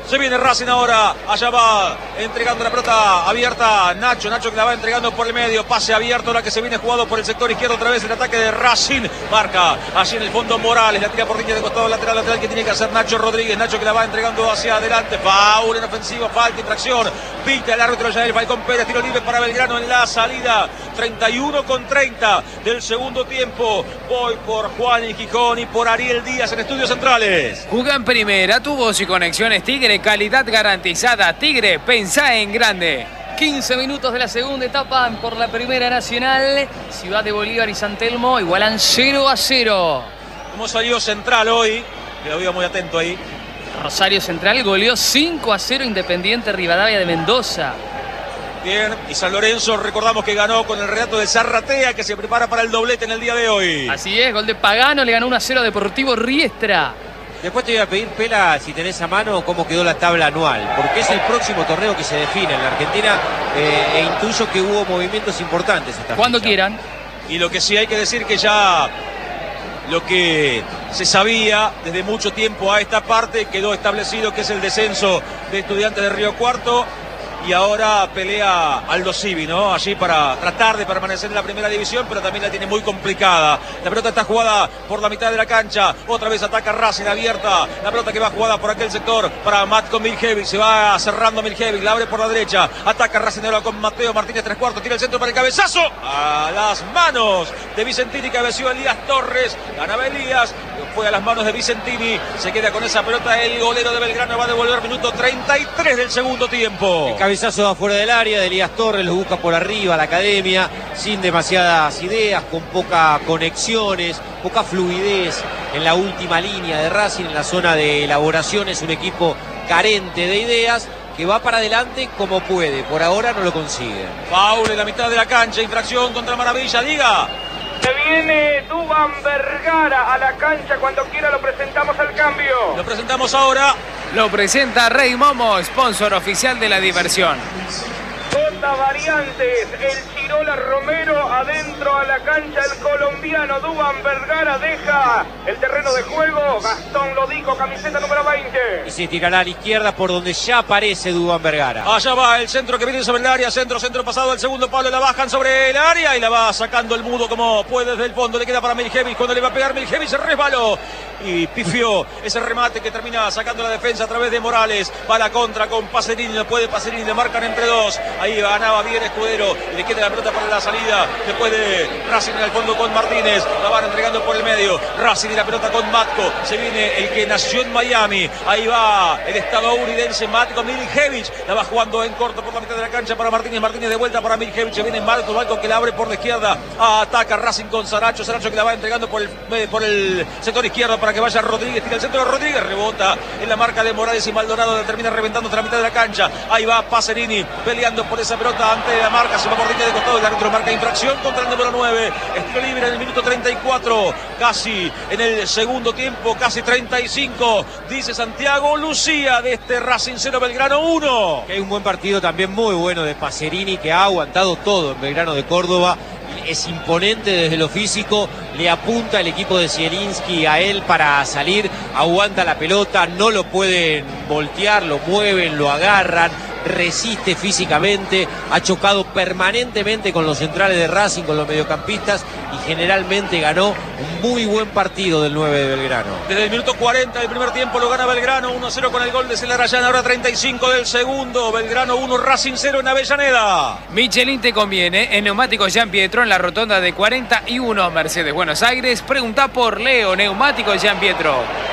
Se viene Racing ahora. Allá va entregando la pelota abierta. Nacho. Nacho que la va entregando por el medio. Pase abierto. La que se viene jugado por el sector izquierdo. Otra vez el ataque de Racing. Marca allí en el fondo Morales. La tira por línea de costado lateral. Lateral que tiene que hacer Nacho Rodríguez. Nacho que la va entregando hacia adelante. Foul en ofensiva. Falta, infracción. Pita el árbitro ya el Falcón Pérez. Tiro libre para Belgrano en la salida. treinta y uno con treinta del segundo tiempo. Voy por Juan y Gijón y por Ariel Díaz en Estudios Centrales. Jugá en primera, tu voz y conexiones Tigre, calidad garantizada. Tigre, pensá en grande. quince minutos de la segunda etapa por la Primera Nacional. Ciudad de Bolívar y San Telmo igualan cero a cero. Como salió Central hoy, que lo veo muy atento ahí. Rosario Central goleó cinco a cero Independiente Rivadavia de Mendoza. Bien, y San Lorenzo recordamos que ganó con el relato de Zarratea, que se prepara para el doblete en el día de hoy. Así es, gol de Pagano, le ganó uno a cero a Deportivo Riestra. Después te voy a pedir, Pela, si tenés a mano, cómo quedó la tabla anual, porque es el próximo torneo que se define en la Argentina eh, e intuyo que hubo movimientos importantes esta Cuando fecha. quieran. Y lo que sí hay que decir que ya lo que se sabía desde mucho tiempo a esta parte quedó establecido, que es el descenso de Estudiantes de Río Cuarto. Y ahora pelea Aldo Civi, ¿no? Allí para tratar de permanecer en la primera división, pero también la tiene muy complicada. La pelota está jugada por la mitad de la cancha. Otra vez ataca Racing abierta. La pelota que va jugada por aquel sector para Matko Miljevic. Se va cerrando Miljevic, la abre por la derecha. Ataca Racing ahora con Mateo Martínez, tres cuartos. Tira el centro para el cabezazo. A las manos de Vicentini, cabeció Elías Torres. Ganaba Elías. Fue a las manos de Vicentini. Se queda con esa pelota el golero de Belgrano. Va a devolver minuto treinta y tres del segundo tiempo. El cabezazo de afuera del área de Elías Torres, lo busca por arriba la academia, sin demasiadas ideas, con pocas conexiones, poca fluidez en la última línea de Racing, en la zona de elaboración. Es un equipo carente de ideas, que va para adelante como puede. Por ahora no lo consigue. Foul en la mitad de la cancha, infracción contra Maravilla, diga. Se viene Duván Vergara a la cancha. Cuando quiera lo presentamos al cambio. Lo presentamos ahora. Lo presenta Rey Momo, sponsor oficial de la diversión. J Variantes, el Chirola Romero adentro a la cancha, el colombiano Duván Vergara deja el terreno de juego. Gastón Lodico, camiseta número veinte. Y se tirará a la izquierda por donde ya aparece Duván Vergara. Allá va el centro que viene sobre el área, centro, centro pasado, el segundo palo, la bajan sobre el área y la va sacando el mudo como puede desde el fondo. Le queda para Miljevic, cuando le va a pegar Miljevic se resbaló y pifió ese remate que termina sacando la defensa a través de Morales. Va a la contra con Pacerini, no puede Pacerini, le marcan entre dos. Ahí ganaba bien Escudero y le queda la pelota para la salida. Después de Racing en el fondo con Martínez, la van entregando por el medio. Racing y la pelota con Matko. Se viene el que nació en Miami. Ahí va el estadounidense Matko Miljevic. La va jugando en corto por la mitad de la cancha para Martínez. Martínez de vuelta para Miljevic. Se viene Marco, Marco que la abre por la izquierda. Ataca Racing con Saracho. Saracho que la va entregando por el, por el sector izquierdo para que vaya Rodríguez. Tira el centro de Rodríguez. Rebota en la marca de Morales y Maldonado. La termina reventando hasta la mitad de la cancha. Ahí va Pacerini peleando por esa pelota ante la marca. Se va por línea de costado. El árbitro marca infracción contra el número nueve. Estilo libre en el minuto treinta y cuatro. Casi en el segundo tiempo. Casi treinta y cinco. Dice Santiago Lucía de este Racing cero Belgrano uno. Que hay un buen partido también muy bueno de Pacerini, que ha aguantado todo en Belgrano de Córdoba. Es imponente desde lo físico, le apunta el equipo de Zielinski a él para salir, aguanta la pelota, no lo pueden voltear, lo mueven, lo agarran, resiste físicamente, ha chocado permanentemente con los centrales de Racing, con los mediocampistas, y generalmente ganó un muy buen partido del nueve de Belgrano. Desde el minuto cuarenta del primer tiempo lo gana Belgrano uno a cero con el gol de Celarayán, ahora treinta y cinco del segundo. Belgrano uno, Racing cero en Avellaneda. Michelin te conviene, en Neumáticos Jean Pietro, en la rotonda de cuarenta y uno, Mercedes, Buenos Aires. Pregunta por Leo, Neumáticos Jean Pietro.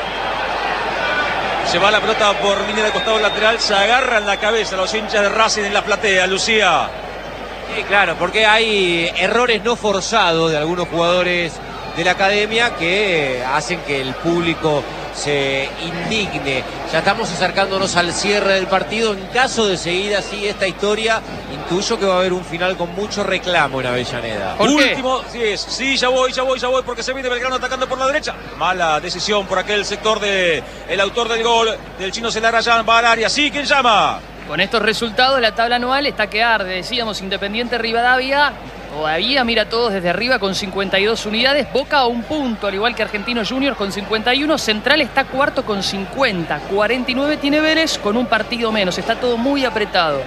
Se va la pelota por línea de costado lateral, se agarran la cabeza los hinchas de Racing en la platea, Lucía. Sí, claro, porque hay errores no forzados de algunos jugadores de la academia que hacen que el público se indigne. Ya estamos acercándonos al cierre del partido. En caso de seguir así esta historia, intuyo que va a haber un final con mucho reclamo en Avellaneda. ¿Por qué? Último, sí, es, sí, ya voy, ya voy, ya voy, porque se viene Belgrano atacando por la derecha. Mala decisión por aquel sector de el autor del gol, del chino Celarayán, va al área. Sí, ¿quién llama? Con estos resultados, la tabla anual está que arde. Decíamos, Independiente Rivadavia Todavía mira todos desde arriba con cincuenta y dos unidades. Boca a un punto, al igual que Argentinos Juniors con cincuenta y uno. Central está cuarto con cincuenta. cuarenta y nueve tiene Vélez con un partido menos. Está todo muy apretado.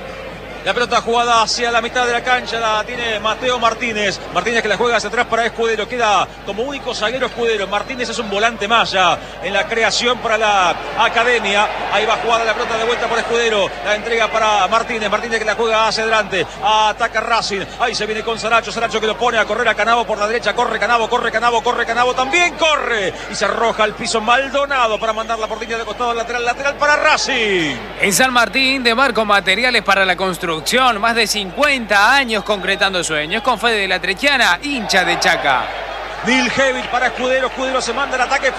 La pelota jugada hacia la mitad de la cancha la tiene Mateo Martínez. Martínez que la juega hacia atrás para Escudero. Queda como único zaguero Escudero. Martínez es un volante más ya en la creación para la academia. Ahí va jugada la pelota de vuelta por Escudero. La entrega para Martínez. Martínez que la juega hacia adelante. Ataca Racing. Ahí se viene con Saracho. Saracho que lo pone a correr a Canavo por la derecha. Corre Canavo, corre Canavo, corre Canavo. También corre. Y se arroja al piso Maldonado para mandar la porteña de costado al lateral. Lateral para Racing. En San Martín, de Marco Materiales para la construcción. Más de cincuenta años concretando sueños. Con Fede de la Trequiana, hincha de Chaca. Miljevic para Escudero. Escudero se manda el ataque.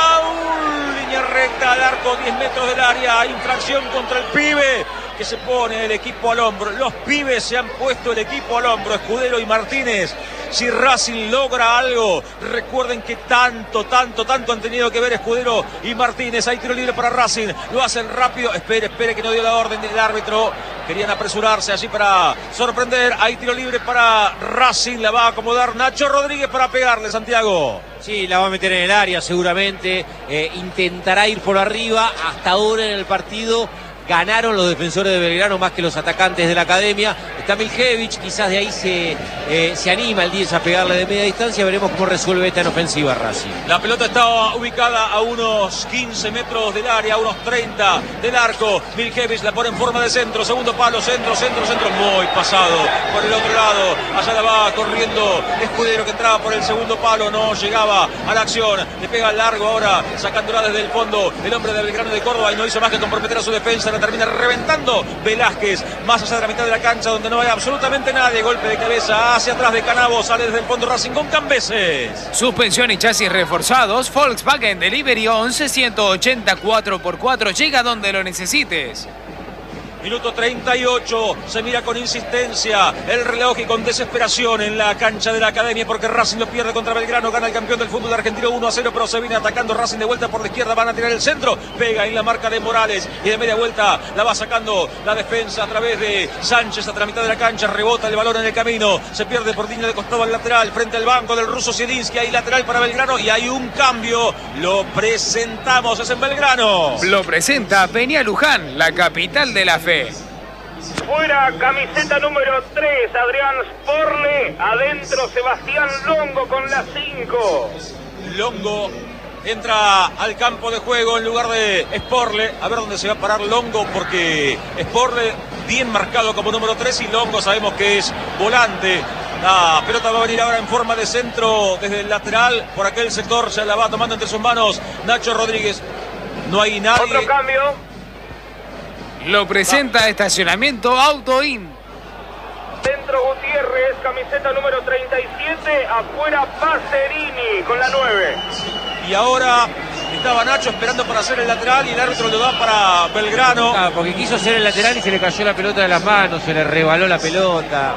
Foul. Línea recta al arco, diez metros del área. Infracción contra el pibe que se pone el equipo al hombro. Los pibes se han puesto el equipo al hombro. Escudero y Martínez. Si Racing logra algo, recuerden que tanto, tanto, tanto han tenido que ver Escudero y Martínez. Hay tiro libre para Racing, lo hacen rápido. Espere, espere que no dio la orden del árbitro. Querían apresurarse allí para sorprender. Hay tiro libre para Racing, la va a acomodar Nacho Rodríguez para pegarle, Santiago. Sí, la va a meter en el área seguramente. Eh, intentará ir por arriba. Hasta ahora en el partido ganaron los defensores de Belgrano más que los atacantes de la academia. Está Miljevic, quizás de ahí se, eh, se anima el diez a pegarle de media distancia. Veremos cómo resuelve esta en ofensiva Racing. La pelota estaba ubicada a unos quince metros del área, a unos treinta del arco. Miljevic la pone en forma de centro, segundo palo, centro, centro, centro, muy pasado por el otro lado. Allá la va corriendo Escudero que entraba por el segundo palo, no llegaba a la acción. Le pega al largo ahora, sacándola desde el fondo el hombre de Belgrano de Córdoba y no hizo más que comprometer a su defensa. La termina reventando Velázquez, más allá de la mitad de la cancha donde no hay absolutamente nadie. Golpe de cabeza hacia atrás de Canavo, sale desde el fondo Racing con Cambeses. Suspensión y chasis reforzados. Volkswagen Delivery once ciento ochenta cuatro por cuatro. Llega donde lo necesites. Minuto treinta y ocho, se mira con insistencia el reloj y con desesperación en la cancha de la academia porque Racing lo pierde contra Belgrano, gana el campeón del fútbol argentino uno a cero, pero se viene atacando Racing de vuelta por la izquierda, van a tirar el centro, pega en la marca de Morales y de media vuelta la va sacando la defensa a través de Sánchez hasta la mitad de la cancha, rebota el balón en el camino, se pierde por línea de costado al lateral, frente al banco del ruso Zielinski, hay lateral para Belgrano y hay un cambio, lo presentamos, es en Belgrano. Lo presenta Peña Luján, la capital de la fe. Fuera, camiseta número tres, Adrián Sporle. Adentro, Sebastián Longo con la cinco. Longo entra al campo de juego en lugar de Sporle. A ver dónde se va a parar Longo, porque Sporle bien marcado como número tres y Longo sabemos que es volante. La pelota va a venir ahora en forma de centro desde el lateral. Por aquel sector se la va tomando entre sus manos Nacho Rodríguez. No hay nadie. Otro cambio. Lo presenta estacionamiento Autoin. Dentro Gutiérrez, camiseta número treinta y siete. Afuera Pacerini con la nueve. Y ahora estaba Nacho esperando para hacer el lateral y el árbitro lo da para Belgrano. Ah, porque quiso hacer el lateral y se le cayó la pelota de las manos, se le rebaló la pelota.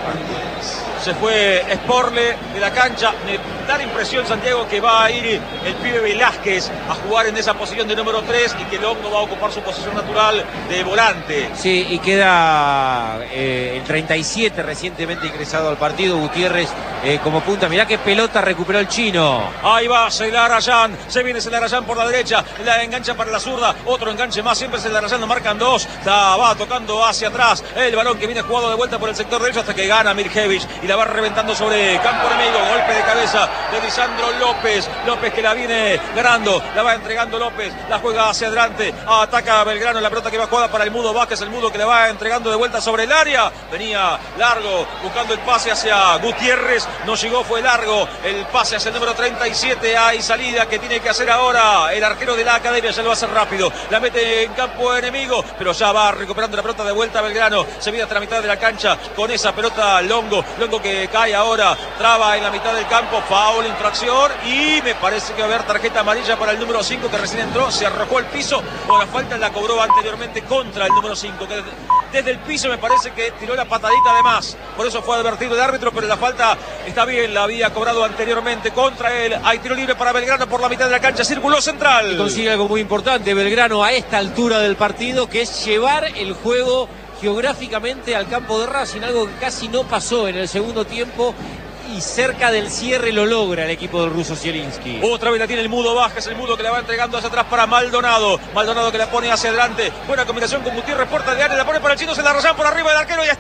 Se fue Sporle de la cancha. Me da la impresión, Santiago, que va a ir el pibe Velázquez a jugar en esa posición de número tres y que Longo va a ocupar su posición natural de volante. Sí, y queda eh, el treinta y siete recientemente ingresado al partido, Gutiérrez eh, como punta. Mirá qué pelota recuperó el chino. Ahí va Celarayán, se viene Celarayán por la derecha, la engancha para la zurda, otro enganche más, siempre Celarayán, lo marcan dos, la va tocando hacia atrás, el balón que viene jugado de vuelta por el sector derecho hasta que gana Miljevic y la va reventando sobre campo enemigo, golpe de cabeza de Lisandro López, López que la viene ganando, la va entregando López, la juega hacia adelante, ataca a Belgrano, la pelota que va jugada para el Mudo Vázquez, el Mudo que la va entregando de vuelta sobre el área, venía largo, buscando el pase hacia Gutiérrez, no llegó, fue largo, el pase hacia el número treinta y siete, hay salida que tiene que hacer ahora el arquero de la academia, ya lo hace rápido, la mete en campo enemigo, pero ya va recuperando la pelota de vuelta a Belgrano, se viene hasta la mitad de la cancha con esa pelota Longo, Longo que cae ahora, traba en la mitad del campo, foul, infracción y me parece que va a haber tarjeta amarilla para el número cinco que recién entró, se arrojó al piso, o la falta la cobró anteriormente contra el número cinco, que desde el piso me parece que tiró la patadita de más, por eso fue advertido el árbitro, pero la falta está bien, la había cobrado anteriormente contra él, hay tiro libre para Belgrano por la mitad de la cancha, círculo central. Y consigue algo muy importante Belgrano a esta altura del partido, que es llevar el juego geográficamente al campo de Racing, algo que casi no pasó en el segundo tiempo. Y cerca del cierre lo logra el equipo del ruso Zielinski. Otra vez la tiene el Mudo Vázquez, el Mudo que la va entregando hacia atrás para Maldonado. Maldonado que la pone hacia adelante. Buena combinación con Gutiérrez, puerta de área, la pone para el chino, se la rayan por arriba del arquero y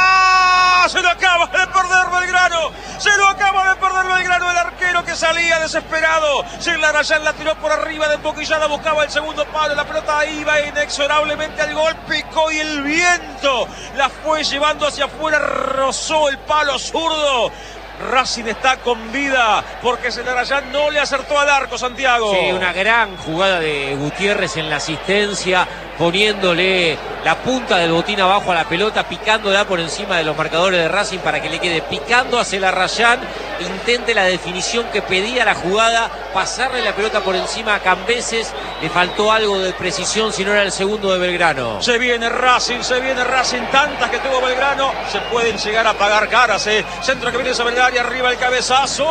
está. Se lo acaba de perder Belgrano. Se lo acaba de perder Belgrano, el arquero que salía desesperado. Se la rayan, la tiró por arriba de emboquillada, buscaba el segundo palo. La pelota iba inexorablemente al gol, picó y el viento la fue llevando hacia afuera, rozó el palo zurdo. Racing está con vida porque Celarayán no le acertó al arco, Santiago. Sí, una gran jugada de Gutiérrez en la asistencia, poniéndole la punta del botín abajo a la pelota, picándola por encima de los marcadores de Racing para que le quede picando a Celarayán, intente la definición que pedía la jugada, pasarle la pelota por encima a Cambeses. Le faltó algo de precisión, si no era el segundo de Belgrano. Se viene Racing, se viene Racing, tantas que tuvo Belgrano, se pueden llegar a pagar caras, eh. Centro que viene sobre el área, arriba el cabezazo.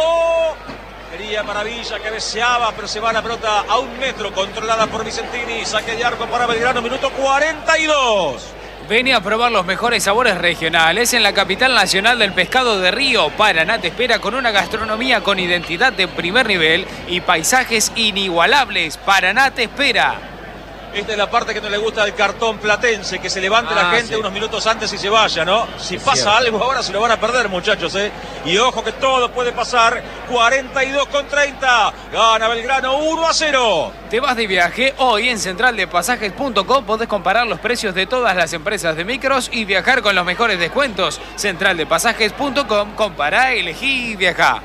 Quería Maravilla, cabeceaba, pero se va la pelota a un metro, controlada por Vicentini. Saque de arco para Belgrano, minuto cuarenta y dos. Vení a probar los mejores sabores regionales en la capital nacional del pescado de Río. Paraná te espera con una gastronomía con identidad de primer nivel y paisajes inigualables. Paraná te espera. Esta es la parte que no le gusta al cartón platense, que se levante ah, la gente sí. unos minutos antes y se vaya, ¿no? Si es pasa cierto. algo ahora se lo van a perder, muchachos, ¿eh? Y ojo que todo puede pasar. cuarenta y dos con treinta. Gana Belgrano uno a cero. Te vas de viaje. Hoy en central de pasajes punto com podés comparar los precios de todas las empresas de micros y viajar con los mejores descuentos. central de pasajes punto com. Compará, elegí y viajá.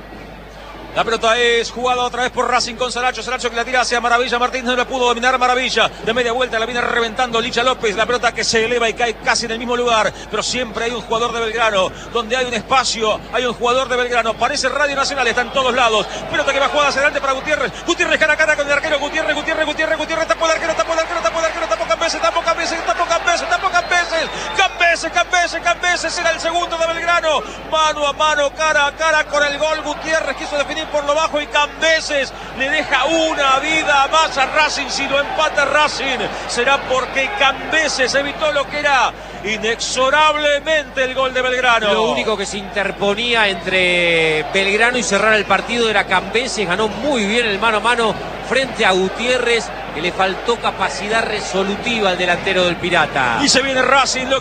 La pelota es jugada otra vez por Racing con Saracho. Saracho que la tira hacia Maravilla. Martínez no la pudo dominar Maravilla. De media vuelta la viene reventando Licha López. La pelota que se eleva y cae casi en el mismo lugar. Pero siempre hay un jugador de Belgrano. Donde hay un espacio, hay un jugador de Belgrano. Parece Radio Nacional, está en todos lados. Pelota que va jugada hacia adelante para Gutiérrez. Gutiérrez cara a cara con el arquero. Gutiérrez, Gutiérrez, Gutiérrez, Gutiérrez. Tapó el arquero, tapó el arquero, tapó el arquero, tapó Cambeses, tapó Cambeses, tapó Cambeses, tapó Cambeses. Cambeses, Cambeses, Cambeses. Era el segundo de Belgrano. Mano a mano, cara a cara con el gol. Gutiérrez quiso definir por lo bajo y Cambeses le deja una vida más a Racing. Si lo empata Racing será porque Cambeses evitó lo que era inexorablemente el gol de Belgrano. Lo único que se interponía entre Belgrano y cerrar el partido era Cambeses. Ganó muy bien el mano a mano frente a Gutiérrez, que le faltó capacidad resolutiva al delantero del Pirata. Y se viene Racing. Lo